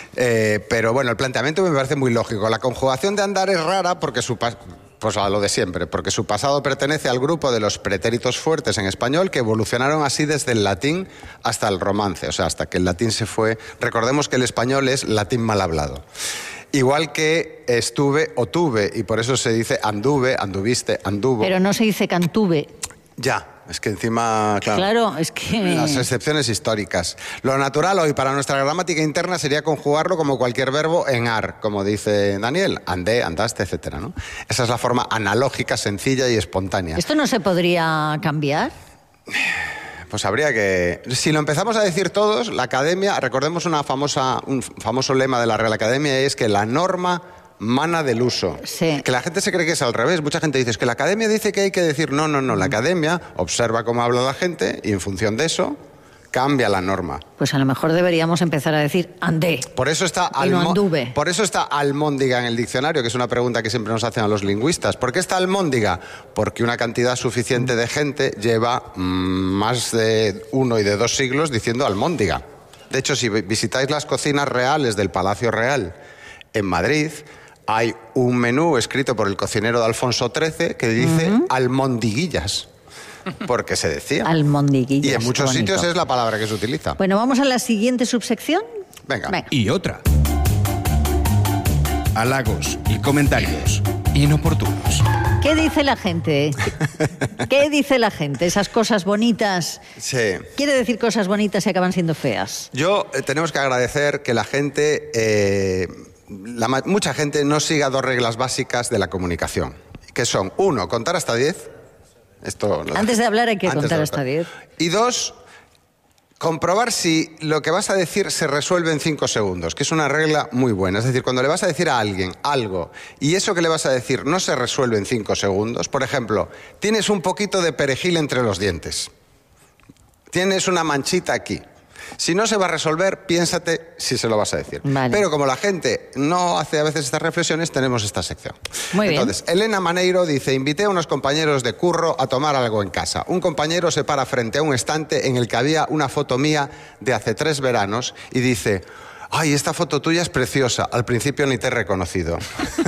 [SPEAKER 6] Eh, pero bueno, el planteamiento me parece muy lógico. La conjugación de andar es rara porque su... pas- Pues a lo de siempre, porque su pasado pertenece al grupo de los pretéritos fuertes en español que evolucionaron así desde el latín hasta el romance, o sea, hasta que el latín se fue... Recordemos que el español es latín mal hablado. Igual que estuve o tuve, y por eso se dice anduve, anduviste, anduvo.
[SPEAKER 1] Pero no se dice cantuve.
[SPEAKER 6] Ya, Es que encima, claro,
[SPEAKER 1] Claro, es que...
[SPEAKER 6] las excepciones históricas. Lo natural hoy para nuestra gramática interna sería conjugarlo como cualquier verbo en ar, como dice Daniel, andé, andaste, etcétera, ¿no? Esa es la forma analógica, sencilla y espontánea.
[SPEAKER 1] ¿Esto no se podría cambiar?
[SPEAKER 6] Pues habría que... Si lo empezamos a decir todos, la academia, recordemos una famosa, un famoso lema de la Real Academia, es que la norma mana del uso.
[SPEAKER 1] Sí.
[SPEAKER 6] Que la gente se cree que es al revés. Mucha gente dice, es que la academia dice que hay que decir, no, no, no, la academia observa cómo habla la gente y en función de eso cambia la norma.
[SPEAKER 1] Pues a lo mejor deberíamos empezar a decir andé.
[SPEAKER 6] Por eso está
[SPEAKER 1] Y no
[SPEAKER 6] almo-
[SPEAKER 1] anduve.
[SPEAKER 6] Por eso está almóndiga en el diccionario, que es una pregunta que siempre nos hacen a los lingüistas. ¿Por qué está almóndiga? Porque una cantidad suficiente de gente lleva mm, más de uno y de dos siglos diciendo almóndiga. De hecho, si visitáis las cocinas reales del Palacio Real en Madrid, hay un menú escrito por el cocinero de Alfonso trece que dice uh-huh. almondiguillas. Porque se decía.
[SPEAKER 1] Almondiguillas.
[SPEAKER 6] Y en muchos
[SPEAKER 1] bonito.
[SPEAKER 6] sitios es la palabra que se utiliza.
[SPEAKER 1] Bueno, vamos a la siguiente subsección.
[SPEAKER 6] Venga.
[SPEAKER 1] Venga.
[SPEAKER 7] Y otra. Halagos y comentarios inoportunos.
[SPEAKER 1] ¿Qué dice la gente? ¿Qué dice la gente? Esas cosas bonitas.
[SPEAKER 6] Sí.
[SPEAKER 1] Quiere decir cosas bonitas y acaban siendo feas.
[SPEAKER 6] Yo eh, tenemos que agradecer que la gente, eh, la, mucha gente no siga dos reglas básicas de la comunicación, que son, uno, contar hasta diez. Esto,
[SPEAKER 1] Antes de hablar hay que contar
[SPEAKER 6] de
[SPEAKER 1] hasta diez.
[SPEAKER 6] Y dos, comprobar si lo que vas a decir se resuelve en cinco segundos, que es una regla muy buena. Es decir, cuando le vas a decir a alguien algo y eso que le vas a decir no se resuelve en cinco segundos, por ejemplo, tienes un poquito de perejil entre los dientes, tienes una manchita aquí. Si no se va a resolver, piénsate si se lo vas a decir.
[SPEAKER 1] Vale.
[SPEAKER 6] Pero como la gente no hace a veces estas reflexiones, tenemos esta sección.
[SPEAKER 1] Muy bien.
[SPEAKER 6] Entonces, Elena Maneiro dice, invité a unos compañeros de curro a tomar algo en casa. Un compañero se para frente a un estante en el que había una foto mía de hace tres veranos y dice, ay, esta foto tuya es preciosa, al principio ni te he reconocido.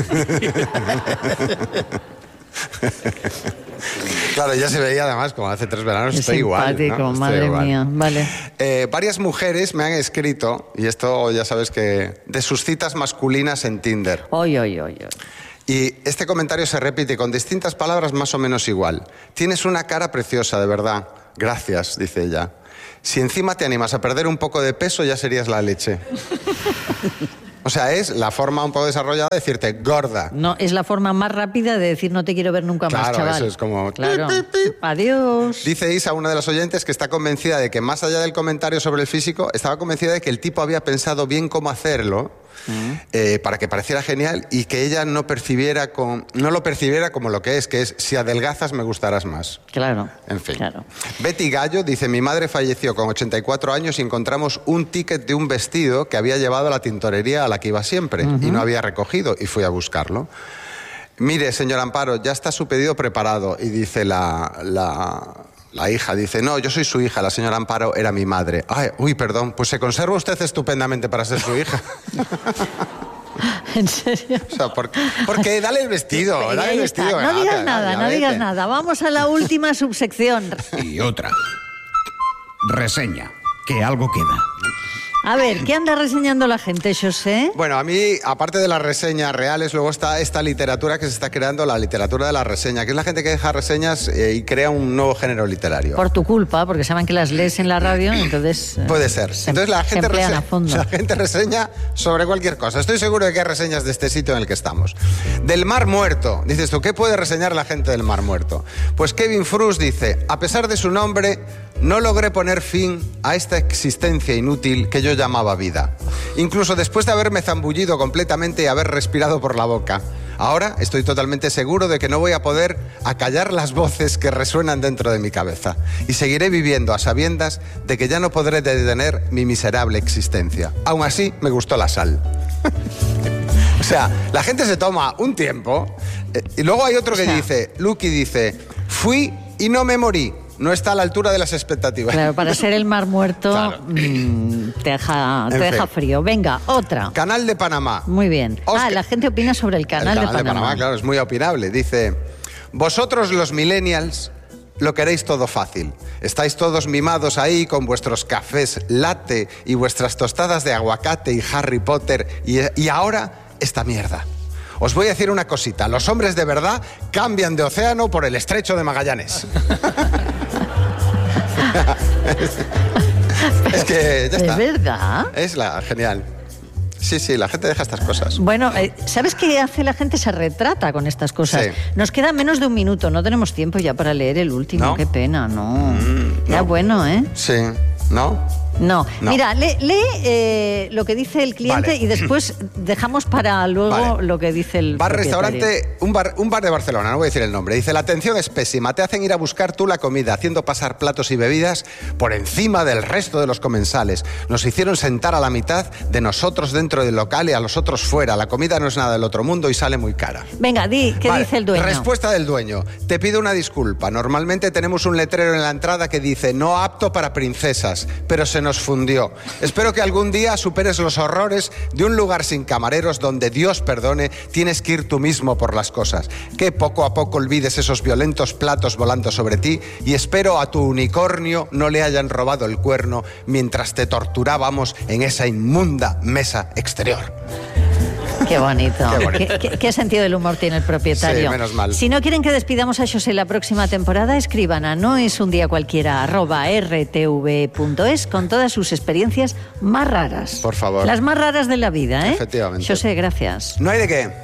[SPEAKER 6] Claro, ya se veía además como hace tres veranos,
[SPEAKER 1] Es
[SPEAKER 6] estoy igual, ¿no?
[SPEAKER 1] simpático,
[SPEAKER 6] Estoy
[SPEAKER 1] madre
[SPEAKER 6] igual.
[SPEAKER 1] mía, vale.
[SPEAKER 6] Eh, varias mujeres me han escrito, y esto ya sabes que, de sus citas masculinas en Tinder.
[SPEAKER 1] Oy, oy, oy, oy.
[SPEAKER 6] Y este comentario se repite con distintas palabras más o menos igual. Tienes una cara preciosa, de verdad. Gracias, dice ella. Si encima te animas a perder un poco de peso, ya serías la leche. O sea, es la forma un poco desarrollada de decirte gorda.
[SPEAKER 1] No, es la forma más rápida de decir no te quiero ver nunca más,
[SPEAKER 6] Claro,
[SPEAKER 1] chaval.
[SPEAKER 6] eso es como...
[SPEAKER 1] Claro. Adiós.
[SPEAKER 6] Dice Isa, una de las oyentes, que está convencida de que más allá del comentario sobre el físico, estaba convencida de que el tipo había pensado bien cómo hacerlo mm. eh, para que pareciera genial y que ella no percibiera con, no lo percibiera como lo que es, que es si adelgazas me gustarás más.
[SPEAKER 1] Claro.
[SPEAKER 6] En fin.
[SPEAKER 1] Claro.
[SPEAKER 6] Betty Gallo dice, mi madre falleció con ochenta y cuatro años y encontramos un ticket de un vestido que había llevado a la tintorería a la que iba siempre uh-huh. y no había recogido y fui a buscarlo. Mire, señor Amparo, ya está su pedido preparado. Y dice la, la, la hija, dice, no, yo soy su hija, la señora Amparo era mi madre. Ay, uy, perdón, pues se conserva usted estupendamente para ser su hija.
[SPEAKER 1] ¿En serio?
[SPEAKER 6] O sea, ¿por, porque dale el vestido,
[SPEAKER 1] Pero
[SPEAKER 6] dale
[SPEAKER 1] ahí
[SPEAKER 6] el
[SPEAKER 1] está.
[SPEAKER 6] vestido.
[SPEAKER 1] No
[SPEAKER 6] Renata,
[SPEAKER 1] digas nada,
[SPEAKER 6] ya
[SPEAKER 1] no
[SPEAKER 6] vete.
[SPEAKER 1] digas nada. Vamos a la última subsección.
[SPEAKER 7] Y otra. Reseña. Que algo queda.
[SPEAKER 1] A ver, ¿qué anda reseñando la gente, José?
[SPEAKER 6] Bueno, a mí, aparte de las reseñas reales, luego está esta literatura que se está creando, la literatura de la reseña, que es la gente que deja reseñas eh, y crea un nuevo género literario.
[SPEAKER 1] Por tu culpa, porque saben que las lees en la radio, entonces... eh,
[SPEAKER 6] Puede ser.
[SPEAKER 1] se-
[SPEAKER 6] Entonces la
[SPEAKER 1] se
[SPEAKER 6] gente,
[SPEAKER 1] emplean
[SPEAKER 6] rese-
[SPEAKER 1] a fondo.
[SPEAKER 6] la gente reseña sobre cualquier cosa. Estoy seguro de que hay reseñas de este sitio en el que estamos. Del Mar Muerto. Dices tú, ¿qué puede reseñar la gente del Mar Muerto? Pues Kevin Frus dice, a pesar de su nombre, no logré poner fin a esta existencia inútil que yo llamaba vida. Incluso después de haberme zambullido completamente y haber respirado por la boca. Ahora estoy totalmente seguro de que no voy a poder acallar las voces que resuenan dentro de mi cabeza. Y seguiré viviendo a sabiendas de que ya no podré detener mi miserable existencia. Aún así, me gustó la sal. O sea, la gente se toma un tiempo eh, y luego hay otro que
[SPEAKER 1] O sea,
[SPEAKER 6] dice, Lucky dice, fui y no me morí. No está a la altura de las expectativas.
[SPEAKER 1] Claro, para ser el Mar Muerto
[SPEAKER 6] Claro.
[SPEAKER 1] mmm, te deja, te
[SPEAKER 6] En
[SPEAKER 1] deja
[SPEAKER 6] fin.
[SPEAKER 1] frío. Venga, otra.
[SPEAKER 6] Canal de Panamá.
[SPEAKER 1] Muy bien.
[SPEAKER 6] Oscar-
[SPEAKER 1] Ah, la gente opina sobre el canal,
[SPEAKER 6] El canal
[SPEAKER 1] de Panamá.
[SPEAKER 6] claro, es muy opinable. Dice, vosotros los millennials lo queréis todo fácil. Estáis todos mimados ahí con vuestros cafés latte y vuestras tostadas de aguacate y Harry Potter y, y ahora esta mierda. Os voy a decir una cosita, los hombres de verdad cambian de océano por el estrecho de Magallanes. Es que ya está.
[SPEAKER 1] ¿Es verdad?
[SPEAKER 6] Es la genial. Sí, sí, la gente deja estas cosas.
[SPEAKER 1] Bueno, eh, ¿sabes qué hace la gente? Se retrata con estas cosas.
[SPEAKER 6] Sí.
[SPEAKER 1] Nos queda menos de un minuto, no tenemos tiempo ya para leer el último.
[SPEAKER 6] ¿No?
[SPEAKER 1] Qué pena, no.
[SPEAKER 6] Mm,
[SPEAKER 1] ya
[SPEAKER 6] no.
[SPEAKER 1] bueno, ¿eh?
[SPEAKER 6] Sí, ¿no?
[SPEAKER 1] No.
[SPEAKER 6] No.
[SPEAKER 1] Mira, lee, lee eh, lo que dice el cliente
[SPEAKER 6] Vale.
[SPEAKER 1] y después dejamos para luego
[SPEAKER 6] Vale.
[SPEAKER 1] lo que dice el
[SPEAKER 6] Bar
[SPEAKER 1] propietario.
[SPEAKER 6] restaurante, un bar, un bar de Barcelona, no voy a decir el nombre. Dice, la atención es pésima, te hacen ir a buscar tú la comida, haciendo pasar platos y bebidas por encima del resto de los comensales. Nos hicieron sentar a la mitad de nosotros dentro del local y a los otros fuera. La comida no es nada del otro mundo y sale muy cara.
[SPEAKER 1] Venga, di, ¿qué
[SPEAKER 6] Vale,
[SPEAKER 1] dice el dueño?
[SPEAKER 6] Respuesta del dueño. Te pido una disculpa. Normalmente tenemos un letrero en la entrada que dice no apto para princesas, pero se nos fundió. Espero que algún día superes los horrores de un lugar sin camareros donde, Dios perdone, tienes que ir tú mismo por las cosas. Que poco a poco olvides esos violentos platos volando sobre ti y espero a tu unicornio no le hayan robado el cuerno mientras te torturábamos en esa inmunda mesa exterior.
[SPEAKER 1] Qué bonito.
[SPEAKER 6] Qué bonito.
[SPEAKER 1] ¿Qué, qué, qué sentido del humor tiene el propietario?
[SPEAKER 6] Sí, menos mal.
[SPEAKER 1] Si no quieren que despidamos a José la próxima temporada, escriban a noesundía arroba r t v punto es con todas sus experiencias más raras.
[SPEAKER 6] Por favor.
[SPEAKER 1] Las más raras de la vida, ¿eh?
[SPEAKER 6] Efectivamente.
[SPEAKER 1] José, gracias.
[SPEAKER 6] No hay de qué.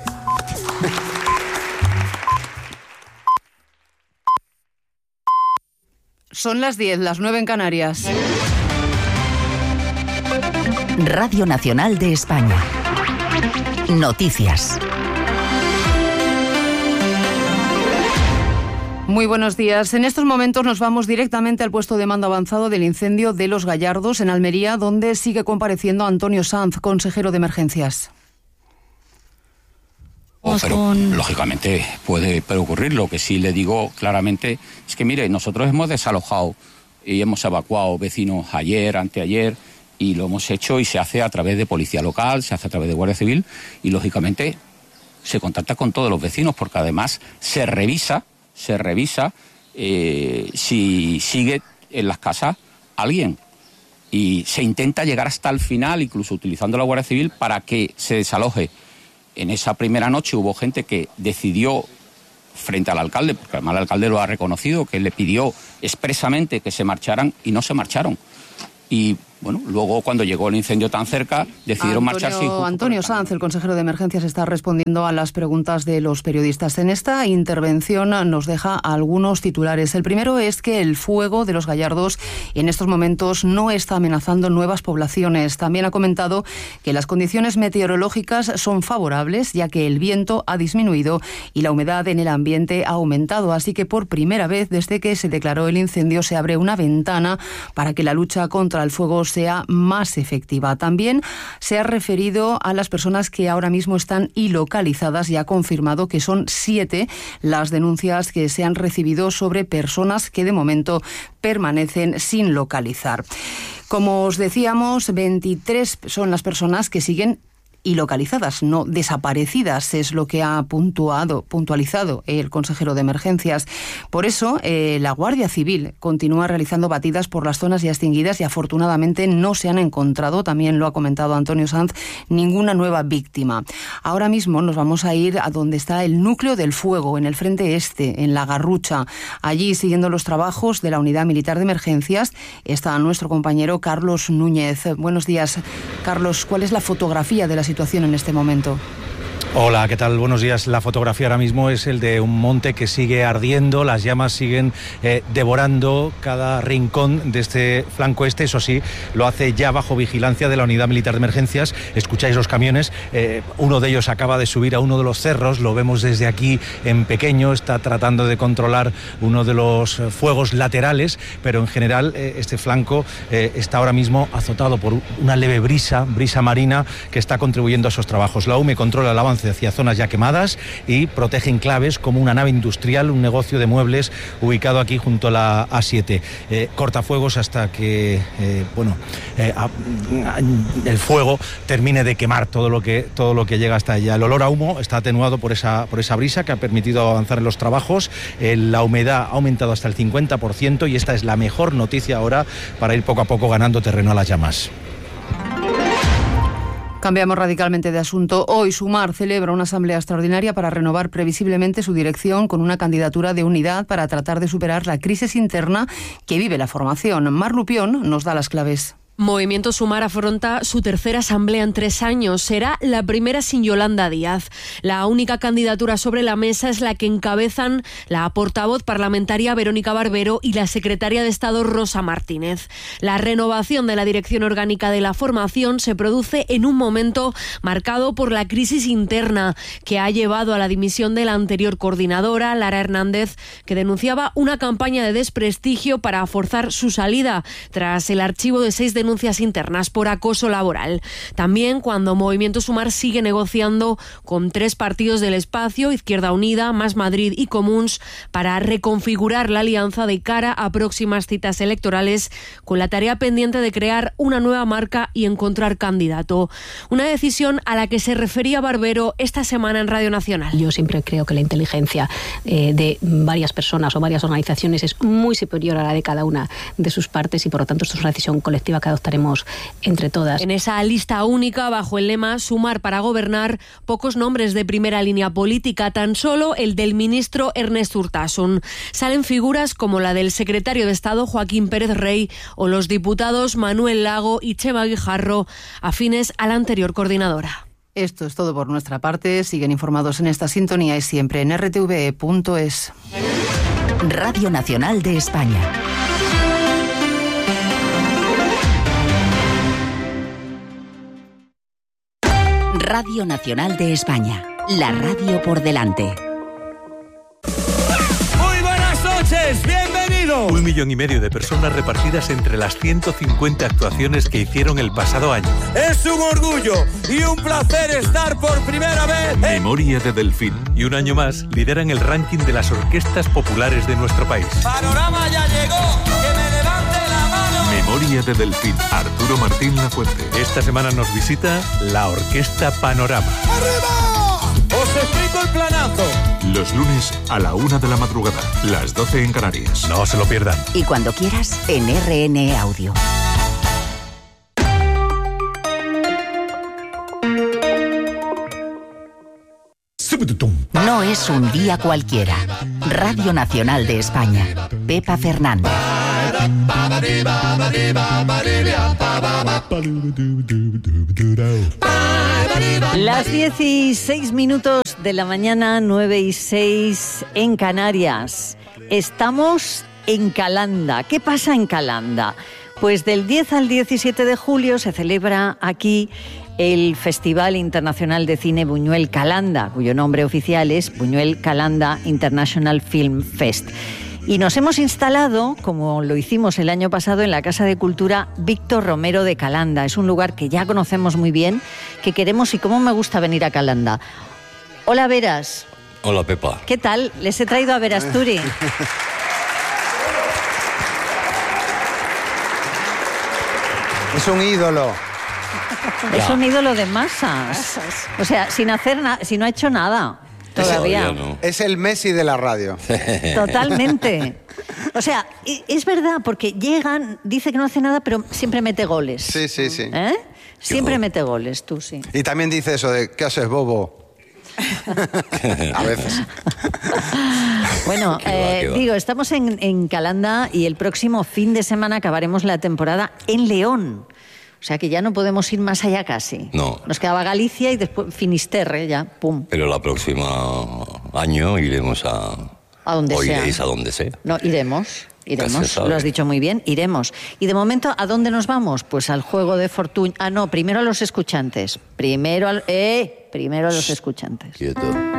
[SPEAKER 9] Son las diez, las nueve en Canarias.
[SPEAKER 3] Radio Nacional de España. Noticias.
[SPEAKER 9] Muy buenos días. En estos momentos nos vamos directamente al puesto de mando avanzado del incendio de Los Gallardos, en Almería, donde sigue compareciendo Antonio Sanz, consejero de emergencias.
[SPEAKER 10] Pero, lógicamente, puede, puede ocurrir. Lo que sí le digo claramente es que, mire, nosotros hemos desalojado y hemos evacuado vecinos ayer, anteayer, y lo hemos hecho y se hace a través de policía local, se hace a través de Guardia Civil y, lógicamente, se contacta con todos los vecinos porque, además, se revisa, se revisa eh, si sigue en las casas alguien. Y se intenta llegar hasta el final, incluso utilizando la Guardia Civil, para que se desaloje. En esa primera noche hubo gente que decidió, frente al alcalde, porque además el alcalde lo ha reconocido, que le pidió expresamente que se marcharan y no se marcharon. Y bueno, luego cuando llegó el incendio tan cerca, decidieron
[SPEAKER 9] Antonio,
[SPEAKER 10] marcharse.
[SPEAKER 9] Antonio Sanz, el consejero de emergencias, está respondiendo a las preguntas de los periodistas. En esta intervención nos deja algunos titulares. El primero es que el fuego de Los Gallardos en estos momentos no está amenazando nuevas poblaciones. También ha comentado que las condiciones meteorológicas son favorables, ya que el viento ha disminuido y la humedad en el ambiente ha aumentado. Así que por primera vez desde que se declaró el incendio se abre una ventana para que la lucha contra el fuego sea más efectiva. También se ha referido a las personas que ahora mismo están ilocalizadas y ha confirmado que son siete las denuncias que se han recibido sobre personas que de momento permanecen sin localizar. Como os decíamos, veintitrés son las personas que siguen y localizadas, no desaparecidas, es lo que ha puntuado, puntualizado el consejero de emergencias. Por eso, eh, la Guardia Civil continúa realizando batidas por las zonas ya extinguidas y afortunadamente no se han encontrado, también lo ha comentado Antonio Sanz, ninguna nueva víctima. Ahora mismo nos vamos a ir a donde está el núcleo del fuego, en el frente este, en La Garrucha. Allí, siguiendo los trabajos de la Unidad Militar de Emergencias, está nuestro compañero Carlos Núñez. Buenos días, Carlos. ¿Cuál es la fotografía de la situación situación en este momento?
[SPEAKER 11] Hola, ¿qué tal? Buenos días. La fotografía ahora mismo es el de un monte que sigue ardiendo, las llamas siguen eh, devorando cada rincón de este flanco este, eso sí, lo hace ya bajo vigilancia de la Unidad Militar de Emergencias. Escucháis los camiones, eh, uno de ellos acaba de subir a uno de los cerros, lo vemos desde aquí en pequeño, está tratando de controlar uno de los fuegos laterales, pero en general eh, este flanco eh, está ahora mismo azotado por una leve brisa, brisa marina que está contribuyendo a esos trabajos. La U M E controla el avance hacia zonas ya quemadas y protege enclaves como una nave industrial, un negocio de muebles ubicado aquí junto a la A siete. Eh, cortafuegos hasta que eh, bueno eh, a, a, el fuego termine de quemar todo lo que todo lo que llega hasta allá. El olor a humo está atenuado por esa por esa brisa que ha permitido avanzar en los trabajos. Eh, la humedad ha aumentado hasta el cincuenta por ciento y esta es la mejor noticia ahora para ir poco a poco ganando terreno a las llamas.
[SPEAKER 9] Cambiamos radicalmente de asunto. Hoy Sumar celebra una asamblea extraordinaria para renovar previsiblemente su dirección con una candidatura de unidad para tratar de superar la crisis interna que vive la formación. Mar Lupión nos da las claves.
[SPEAKER 12] Movimiento Sumar afronta su tercera asamblea en tres años. Será la primera sin Yolanda Díaz. La única candidatura sobre la mesa es la que encabezan la portavoz parlamentaria Verónica Barbero y la secretaria de Estado Rosa Martínez. La renovación de la dirección orgánica de la formación se produce en un momento marcado por la crisis interna que ha llevado a la dimisión de la anterior coordinadora, Lara Hernández, que denunciaba una campaña de desprestigio para forzar su salida tras el archivo de seis denuncias internas por acoso laboral. También cuando Movimiento Sumar sigue negociando con tres partidos del espacio, Izquierda Unida, Más Madrid y Comuns, para reconfigurar la alianza de cara a próximas citas electorales, con la tarea pendiente de crear una nueva marca y encontrar candidato. Una decisión a la que se refería Barbero esta semana en Radio Nacional.
[SPEAKER 13] Yo siempre creo que la inteligencia eh, de varias personas o varias organizaciones es muy superior a la de cada una de sus partes y por lo tanto esto es una decisión colectiva que adoptaremos entre todas.
[SPEAKER 12] En esa lista única, bajo el lema Sumar para gobernar, pocos nombres de primera línea política, tan solo el del ministro Ernest Urtasun. Salen figuras como la del secretario de Estado Joaquín Pérez Rey o los diputados Manuel Lago y Chema Guijarro, afines a la anterior coordinadora.
[SPEAKER 9] Esto es todo por nuestra parte. Siguen informados en esta sintonía y siempre en r t v e punto es.
[SPEAKER 3] Radio Nacional de España. Radio Nacional de España, la radio por delante.
[SPEAKER 14] Muy buenas noches, bienvenidos.
[SPEAKER 15] Un millón y medio de personas repartidas entre las ciento cincuenta actuaciones que hicieron el pasado año.
[SPEAKER 14] Es un orgullo y un placer estar por primera vez.
[SPEAKER 5] Memoria de Delfín.
[SPEAKER 15] Y un año más lideran el ranking de las orquestas populares de nuestro país.
[SPEAKER 14] Panorama ya llegó, que me levante la mano.
[SPEAKER 5] Memoria de Delfín. Arturo Martín Lafuente.
[SPEAKER 15] Esta semana nos visita la Orquesta Panorama.
[SPEAKER 14] ¡Arriba! Os explico el planazo.
[SPEAKER 5] Los lunes a la una de la madrugada, las doce en Canarias.
[SPEAKER 15] No se lo pierdan.
[SPEAKER 3] Y cuando quieras, en R N E Audio. No es un día cualquiera. Radio Nacional de España. Pepa Fernández.
[SPEAKER 1] Las dieciséis minutos de la mañana, nueve y seis en Canarias. Estamos en Calanda. ¿Qué pasa en Calanda? Pues del diez al diecisiete de julio se celebra aquí el Festival Internacional de Cine Buñuel Calanda, cuyo nombre oficial es Buñuel Calanda International Film Fest. Y nos hemos instalado, como lo hicimos el año pasado, en la Casa de Cultura Víctor Romero de Calanda. Es un lugar que ya conocemos muy bien, que queremos y cómo me gusta venir a Calanda. Hola, Veras.
[SPEAKER 16] Hola, Pepa.
[SPEAKER 1] ¿Qué tal? Les he traído a Verasturi.
[SPEAKER 6] Es un ídolo.
[SPEAKER 1] Es un ídolo de masas. O sea, sin hacer nada, si no ha hecho nada. Todavía.
[SPEAKER 6] No. Es el Messi de la radio.
[SPEAKER 1] Totalmente. O sea, es verdad, porque llegan, dice que no hace nada, pero siempre mete goles.
[SPEAKER 6] Sí, sí, sí.
[SPEAKER 1] ¿Eh? Siempre mete goles, tú sí.
[SPEAKER 6] Y también dice eso de, ¿qué haces, bobo? A veces.
[SPEAKER 1] Bueno, eh, digo, estamos en, en Calanda y el próximo fin de semana acabaremos la temporada en León. O sea que ya no podemos ir más allá casi.
[SPEAKER 16] No.
[SPEAKER 1] Nos quedaba Galicia y después Finisterre, ya, pum.
[SPEAKER 16] Pero la próxima año iremos a...
[SPEAKER 1] A donde
[SPEAKER 16] o
[SPEAKER 1] sea.
[SPEAKER 16] O iréis a donde sea.
[SPEAKER 1] No, iremos. Iremos, lo has dicho muy bien, iremos. Y de momento, ¿a dónde nos vamos? Pues al juego de fortuna. Ah, no, primero a los escuchantes. Primero al... ¡Eh! Primero a los escuchantes.
[SPEAKER 16] Quieto.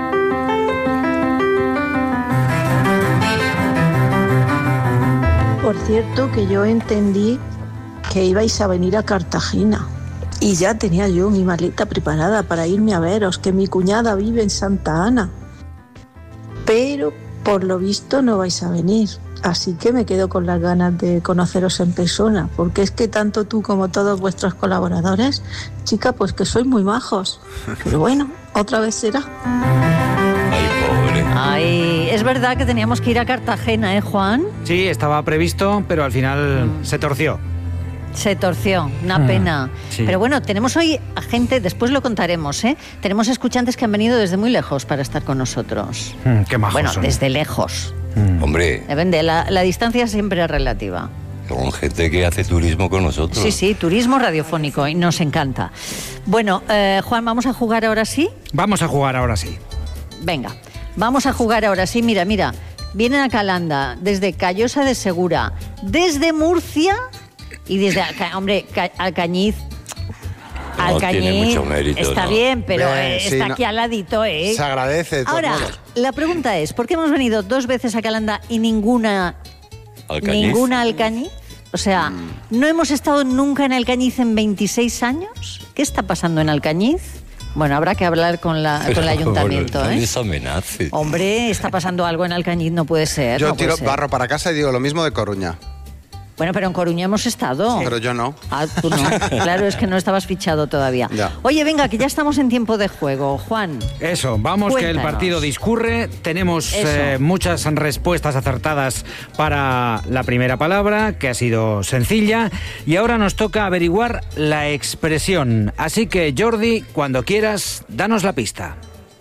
[SPEAKER 17] Por cierto, que yo entendí que ibais a venir a Cartagena y ya tenía yo mi maleta preparada para irme a veros, que mi cuñada vive en Santa Ana. Pero por lo visto no vais a venir, así que me quedo con las ganas de conoceros en persona, porque es que tanto tú como todos vuestros colaboradores, chica, pues que sois muy majos. Pero bueno, otra vez será.
[SPEAKER 16] Ay, pobre.
[SPEAKER 1] Ay, es verdad que teníamos que ir a Cartagena, ¿eh, Juan?
[SPEAKER 18] Sí, estaba previsto, pero al final mm. se torció.
[SPEAKER 1] Se torció, una
[SPEAKER 18] Ah,
[SPEAKER 1] pena.
[SPEAKER 18] sí.
[SPEAKER 1] Pero bueno, tenemos hoy a gente, después lo contaremos, ¿eh? Tenemos escuchantes que han venido desde muy lejos para estar con nosotros.
[SPEAKER 11] Mm, qué majos
[SPEAKER 1] Bueno,
[SPEAKER 11] son.
[SPEAKER 1] desde lejos.
[SPEAKER 16] Hombre,
[SPEAKER 1] Depende, la, la distancia siempre es relativa.
[SPEAKER 16] con gente que hace turismo con nosotros.
[SPEAKER 1] Sí, sí, turismo radiofónico y nos encanta. Bueno, eh, Juan, ¿vamos a jugar ahora sí?
[SPEAKER 18] Vamos a jugar ahora sí.
[SPEAKER 1] Venga, vamos a jugar ahora sí. Mira, mira, vienen a Calanda, desde Callosa de Segura, desde Murcia y desde, Alca- hombre, Ca- Alcañiz.
[SPEAKER 16] No
[SPEAKER 1] Alcañiz,
[SPEAKER 16] tiene mucho mérito,
[SPEAKER 1] está
[SPEAKER 16] ¿no?
[SPEAKER 1] bien, pero
[SPEAKER 6] Bien,
[SPEAKER 1] eh,
[SPEAKER 6] sí,
[SPEAKER 1] está
[SPEAKER 6] no-
[SPEAKER 1] aquí al ladito, ¿eh?
[SPEAKER 6] Se agradece, de todos
[SPEAKER 1] Ahora,
[SPEAKER 6] modos.
[SPEAKER 1] la pregunta es, ¿por qué hemos venido dos veces a Calanda y ninguna
[SPEAKER 16] Alcañiz.
[SPEAKER 1] ninguna Alcañiz? O sea, ¿no hemos estado nunca en Alcañiz en veintiséis años? ¿Qué está pasando en Alcañiz? Bueno, habrá que hablar con, la, con el ayuntamiento,
[SPEAKER 16] Bueno, no
[SPEAKER 1] ¿eh?
[SPEAKER 16] les amenaces.
[SPEAKER 1] Hombre, está pasando algo en Alcañiz, no puede ser.
[SPEAKER 6] Yo
[SPEAKER 1] no puede
[SPEAKER 6] tiro
[SPEAKER 1] ser.
[SPEAKER 6] barro para casa y digo lo mismo de Coruña.
[SPEAKER 1] Bueno, pero en Coruña hemos estado.
[SPEAKER 6] Pero yo no.
[SPEAKER 1] Ah, tú no. Claro, es que no estabas fichado todavía.
[SPEAKER 6] Ya.
[SPEAKER 1] Oye, venga, que ya estamos en tiempo de juego. Juan.
[SPEAKER 18] Eso, vamos que el
[SPEAKER 1] Cuéntanos.
[SPEAKER 18] partido discurre. Tenemos
[SPEAKER 1] Eso.
[SPEAKER 18] eh, muchas respuestas acertadas para la primera palabra, que ha sido sencilla. Y ahora nos toca averiguar la expresión. Así que, Jordi, cuando quieras, danos la pista.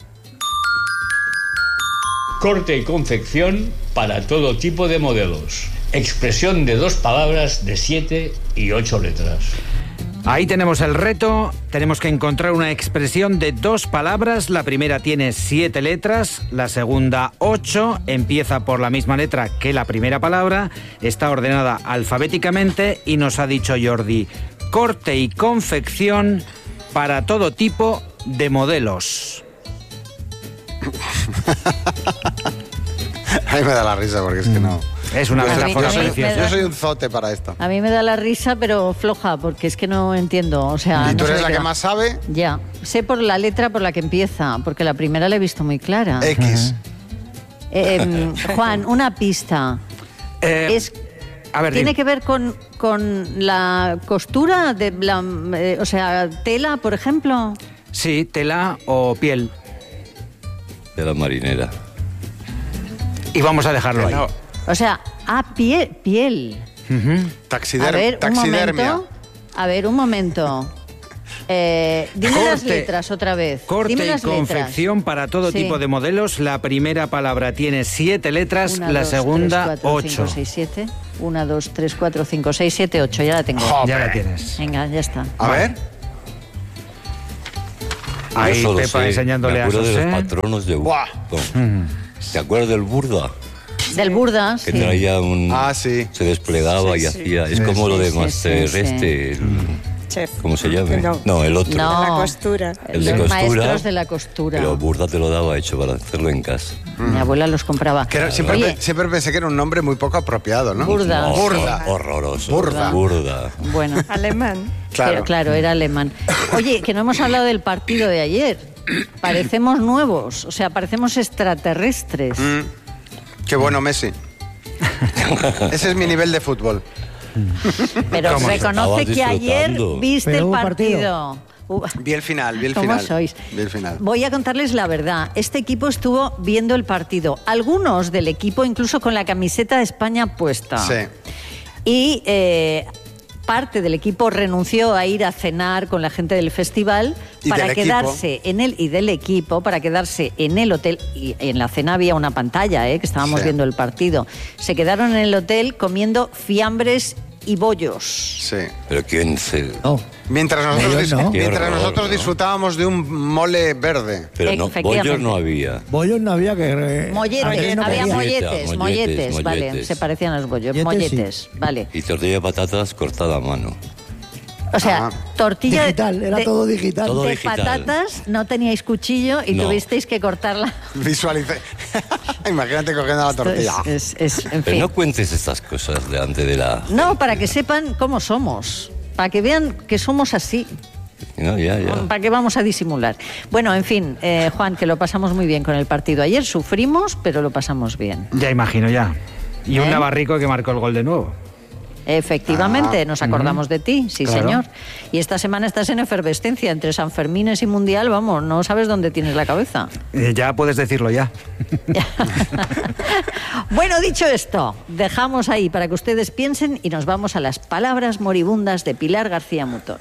[SPEAKER 19] Corte y confección para todo tipo de modelos. Expresión de dos palabras de siete y ocho letras.
[SPEAKER 18] Ahí tenemos el reto. Tenemos que encontrar una expresión de dos palabras. La primera tiene siete letras, la segunda ocho. Empieza por la misma letra que la primera palabra. Está ordenada alfabéticamente y nos ha dicho Jordi, corte y confección para todo tipo de modelos.
[SPEAKER 6] A mí me da la risa porque es que no.
[SPEAKER 18] Es una
[SPEAKER 6] Yo soy-
[SPEAKER 18] metáfora
[SPEAKER 6] yo soy-
[SPEAKER 18] preciosa.
[SPEAKER 6] Yo soy un zote para esto.
[SPEAKER 1] A mí me da la risa, pero floja, porque es que no entiendo. O sea,
[SPEAKER 6] ¿Y
[SPEAKER 1] no
[SPEAKER 6] tú
[SPEAKER 1] sé
[SPEAKER 6] eres
[SPEAKER 1] de
[SPEAKER 6] la
[SPEAKER 1] qué
[SPEAKER 6] que
[SPEAKER 1] va.
[SPEAKER 6] más sabe?
[SPEAKER 1] Ya. Sé por la letra por la que empieza, porque la primera la he visto muy clara.
[SPEAKER 6] X.
[SPEAKER 1] Eh, em, Juan, una pista. es,
[SPEAKER 18] a ver,
[SPEAKER 1] ¿Tiene
[SPEAKER 18] dime.
[SPEAKER 1] que ver con, con la costura? De la, eh, o sea, tela, por ejemplo.
[SPEAKER 18] Sí, tela o piel.
[SPEAKER 16] De la marinera.
[SPEAKER 18] Y vamos a dejarlo ahí.
[SPEAKER 1] O sea, ah, piel. piel.
[SPEAKER 6] Taxider-
[SPEAKER 1] a ver, un
[SPEAKER 6] taxidermia.
[SPEAKER 1] momento. A ver, un momento. Eh, dime las
[SPEAKER 18] Corte-
[SPEAKER 1] letras otra vez.
[SPEAKER 18] Corte
[SPEAKER 1] Dime
[SPEAKER 18] y
[SPEAKER 1] las letras.
[SPEAKER 18] confección para todo
[SPEAKER 1] Sí.
[SPEAKER 18] tipo de modelos. La primera palabra tiene siete letras,
[SPEAKER 1] Una,
[SPEAKER 18] la
[SPEAKER 1] dos,
[SPEAKER 18] segunda
[SPEAKER 1] tres, cuatro,
[SPEAKER 18] ocho.
[SPEAKER 1] cinco, seis, siete. Una, dos, tres, cuatro, cinco, seis, siete, ocho. Ya la tengo.
[SPEAKER 18] Ya la tienes.
[SPEAKER 1] Venga, ya está.
[SPEAKER 6] A ver.
[SPEAKER 18] Ahí
[SPEAKER 16] Yo solo
[SPEAKER 18] Pepa
[SPEAKER 16] sé,
[SPEAKER 18] enseñándole
[SPEAKER 16] me
[SPEAKER 18] a
[SPEAKER 16] acuerdo de
[SPEAKER 18] José.
[SPEAKER 16] los patronos de Burton. ¿Te acuerdas del Burda?
[SPEAKER 1] Del Burda,
[SPEAKER 16] Que
[SPEAKER 1] sí.
[SPEAKER 16] traía un...
[SPEAKER 6] Ah, sí.
[SPEAKER 16] Se desplegaba
[SPEAKER 1] Sí,
[SPEAKER 16] y
[SPEAKER 1] sí.
[SPEAKER 16] hacía... Es
[SPEAKER 1] Sí,
[SPEAKER 16] como
[SPEAKER 1] sí,
[SPEAKER 16] lo de
[SPEAKER 1] sí,
[SPEAKER 16] Master
[SPEAKER 1] sí, sí.
[SPEAKER 16] este... el-
[SPEAKER 20] Chef.
[SPEAKER 16] ¿Cómo se llama?
[SPEAKER 20] No.
[SPEAKER 16] No, el otro.
[SPEAKER 1] No.
[SPEAKER 20] De la costura.
[SPEAKER 16] El de
[SPEAKER 1] Los
[SPEAKER 16] costura.
[SPEAKER 1] maestros de la costura.
[SPEAKER 16] Pero Burda te lo daba hecho para hacerlo en casa.
[SPEAKER 1] Mi abuela los compraba.
[SPEAKER 6] Que era- siempre,
[SPEAKER 1] Oye,
[SPEAKER 6] pe- siempre pensé que era un nombre muy poco apropiado, ¿no?
[SPEAKER 1] Burda.
[SPEAKER 16] No,
[SPEAKER 6] Burda.
[SPEAKER 16] Horroroso.
[SPEAKER 6] Burda.
[SPEAKER 16] Burda.
[SPEAKER 1] bueno,
[SPEAKER 20] Alemán.
[SPEAKER 6] Claro.
[SPEAKER 1] pero claro, era alemán. Oye, que no hemos hablado del partido de ayer. Parecemos nuevos, o sea, parecemos extraterrestres.
[SPEAKER 6] Mm. Qué bueno Messi. Ese es mi nivel de fútbol.
[SPEAKER 1] Pero
[SPEAKER 16] ¿Cómo?
[SPEAKER 1] reconoce
[SPEAKER 16] Estabas
[SPEAKER 1] que ayer
[SPEAKER 16] disfrutando.
[SPEAKER 1] viste
[SPEAKER 8] Pero
[SPEAKER 1] el
[SPEAKER 8] hubo
[SPEAKER 1] partido. Uh,
[SPEAKER 6] Vi el final, vi el
[SPEAKER 1] ¿Cómo
[SPEAKER 6] final.
[SPEAKER 1] sois?
[SPEAKER 6] Vi el final.
[SPEAKER 1] Voy a contarles la verdad. Este equipo estuvo viendo el partido. Algunos del equipo incluso con la camiseta de España puesta.
[SPEAKER 6] Sí.
[SPEAKER 1] Y eh, parte del equipo renunció a ir a cenar con la gente del festival
[SPEAKER 6] Y
[SPEAKER 1] para
[SPEAKER 6] del
[SPEAKER 1] quedarse en el y del equipo para quedarse en el hotel. Y en la cena había una pantalla, ¿eh? Que estábamos
[SPEAKER 6] Sí.
[SPEAKER 1] viendo el partido. Se quedaron en el hotel comiendo fiambres y bollos.
[SPEAKER 6] Sí.
[SPEAKER 16] Pero quién se...
[SPEAKER 8] Oh,
[SPEAKER 6] Mientras nosotros,
[SPEAKER 8] Bollos no.
[SPEAKER 6] dis- mientras
[SPEAKER 16] Qué horror,
[SPEAKER 6] nosotros
[SPEAKER 16] ¿no?
[SPEAKER 6] disfrutábamos de un mole verde.
[SPEAKER 16] Pero no,
[SPEAKER 1] Efectivamente.
[SPEAKER 16] bollos no había.
[SPEAKER 8] bollos no había que... eh,
[SPEAKER 1] Molletes,
[SPEAKER 8] aquí no
[SPEAKER 1] había
[SPEAKER 8] quería.
[SPEAKER 1] molletes,
[SPEAKER 16] Molletes,
[SPEAKER 1] molletes, vale,
[SPEAKER 16] molletes.
[SPEAKER 1] se parecían a los bollos,
[SPEAKER 8] Molletes,
[SPEAKER 1] molletes, vale.
[SPEAKER 16] Y tortilla de patatas cortada a mano.
[SPEAKER 1] O sea,
[SPEAKER 6] Ah.
[SPEAKER 1] tortilla
[SPEAKER 8] Digital, era
[SPEAKER 1] de,
[SPEAKER 8] todo digital.
[SPEAKER 16] Todo
[SPEAKER 1] de
[SPEAKER 16] digital.
[SPEAKER 1] patatas, no teníais cuchillo y
[SPEAKER 16] No.
[SPEAKER 1] tuvisteis que cortarla.
[SPEAKER 6] Visualicé. Imagínate cogiendo la tortilla.
[SPEAKER 1] Es, es- es- en
[SPEAKER 16] Pero
[SPEAKER 1] fin.
[SPEAKER 16] no cuentes estas cosas delante de la...
[SPEAKER 1] No, para que sepan cómo somos, para que vean que somos así.
[SPEAKER 16] No, ya, ya.
[SPEAKER 1] ¿Para qué vamos a disimular? Bueno, en fin, eh, Juan, que lo pasamos muy bien con el partido. Ayer sufrimos, pero lo pasamos bien.
[SPEAKER 18] Ya imagino, ya. Y un
[SPEAKER 1] ¿Eh?
[SPEAKER 18] Navarrico que marcó el gol de nuevo.
[SPEAKER 1] Efectivamente,
[SPEAKER 18] Ah,
[SPEAKER 1] nos acordamos
[SPEAKER 18] mm,
[SPEAKER 1] de ti, sí,
[SPEAKER 18] claro.
[SPEAKER 1] señor. Y esta semana estás en efervescencia entre Sanfermines y Mundial, vamos, no sabes dónde tienes la cabeza.
[SPEAKER 18] Eh, ya puedes decirlo ya.
[SPEAKER 1] Bueno, dicho esto, dejamos ahí para que ustedes piensen y nos vamos a las palabras moribundas de Pilar García Mutón.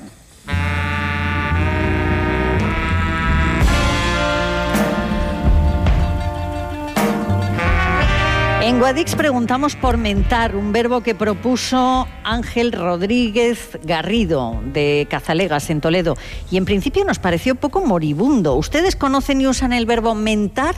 [SPEAKER 1] En Guadix preguntamos por mentar, un verbo que propuso Ángel Rodríguez Garrido, de Cazalegas, en Toledo. Y en principio nos pareció poco moribundo. ¿Ustedes conocen y usan el verbo mentar?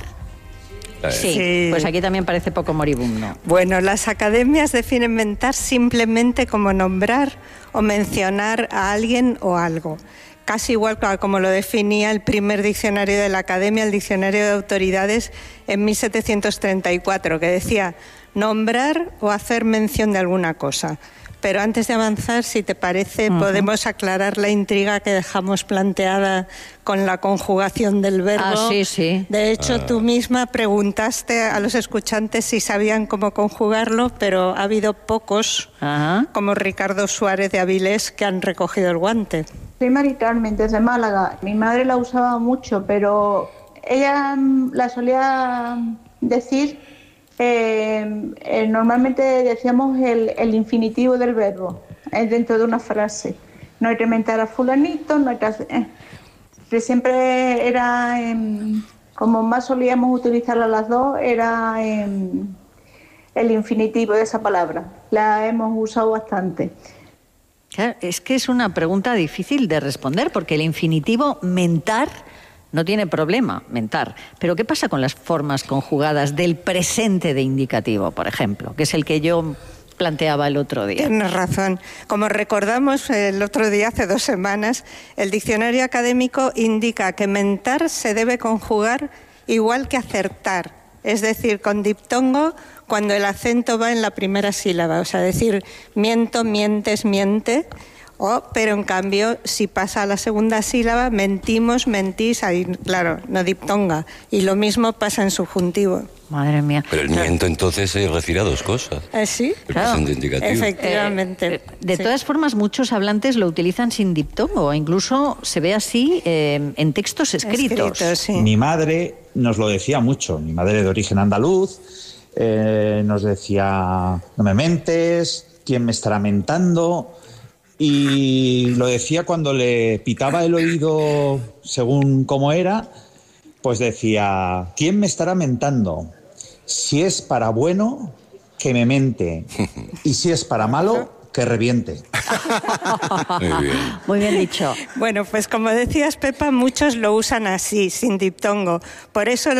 [SPEAKER 1] Sí,
[SPEAKER 20] Sí.
[SPEAKER 1] pues aquí también parece poco moribundo.
[SPEAKER 20] Bueno, las academias definen mentar simplemente como nombrar o mencionar a alguien o algo. Casi igual que como lo definía el primer diccionario de la Academia, el Diccionario de Autoridades, en mil setecientos treinta y cuatro, que decía nombrar o hacer mención de alguna cosa. Pero antes de avanzar, si te parece,
[SPEAKER 1] Ujú.
[SPEAKER 20] podemos aclarar la intriga que dejamos planteada con la conjugación del verbo.
[SPEAKER 1] Ah, sí, sí.
[SPEAKER 20] De hecho,
[SPEAKER 1] Ah.
[SPEAKER 20] tú misma preguntaste a los escuchantes si sabían cómo conjugarlo, pero ha habido pocos,
[SPEAKER 1] Ajá.
[SPEAKER 20] como Ricardo Suárez de Avilés, que han recogido el guante.
[SPEAKER 21] Soy Mari Carmen, desde Málaga. Mi madre la usaba mucho, pero ella mm, la solía decir, eh, eh, normalmente decíamos el, el infinitivo del verbo eh, dentro de una frase. No hay que mentar a fulanito, no hay que hacer... eh. Que siempre era, eh, como más solíamos utilizarla las dos, era eh, el infinitivo de esa palabra. La hemos usado bastante.
[SPEAKER 1] Claro, es que es una pregunta difícil de responder, porque el infinitivo mentar no tiene problema, mentar. Pero ¿qué pasa con las formas conjugadas del presente de indicativo, por ejemplo, que es el que yo planteaba el otro día?
[SPEAKER 20] Tienes razón. Como recordamos el otro día, hace dos semanas, el diccionario académico indica que mentar se debe conjugar igual que acertar, es decir, con diptongo cuando el acento va en la primera sílaba, o sea, decir miento, mientes, miente, o, pero en cambio, si pasa a la segunda sílaba, mentimos, mentís, ahí, claro, no diptonga. Y lo mismo pasa en subjuntivo.
[SPEAKER 1] Madre mía.
[SPEAKER 16] Pero el miento entonces se refiere a dos cosas.
[SPEAKER 20] ¿Eh, sí?
[SPEAKER 16] El presente indicativo.
[SPEAKER 20] Efectivamente.
[SPEAKER 1] Eh, de todas formas, muchos hablantes lo utilizan sin diptongo, incluso se ve así eh, en textos escritos.
[SPEAKER 20] Escritos, sí.
[SPEAKER 22] Mi madre nos lo decía mucho, mi madre de origen andaluz, eh, nos decía, no me mentes, ¿quién me estará mentando? Y lo decía cuando le pitaba el oído según cómo era, pues decía, ¿quién me estará mentando? Si es para bueno, que me mente, y si es para malo, que reviente.
[SPEAKER 16] Muy bien.
[SPEAKER 1] Muy bien dicho.
[SPEAKER 20] Bueno, pues como decías, Pepa, muchos lo usan así, sin diptongo. Por eso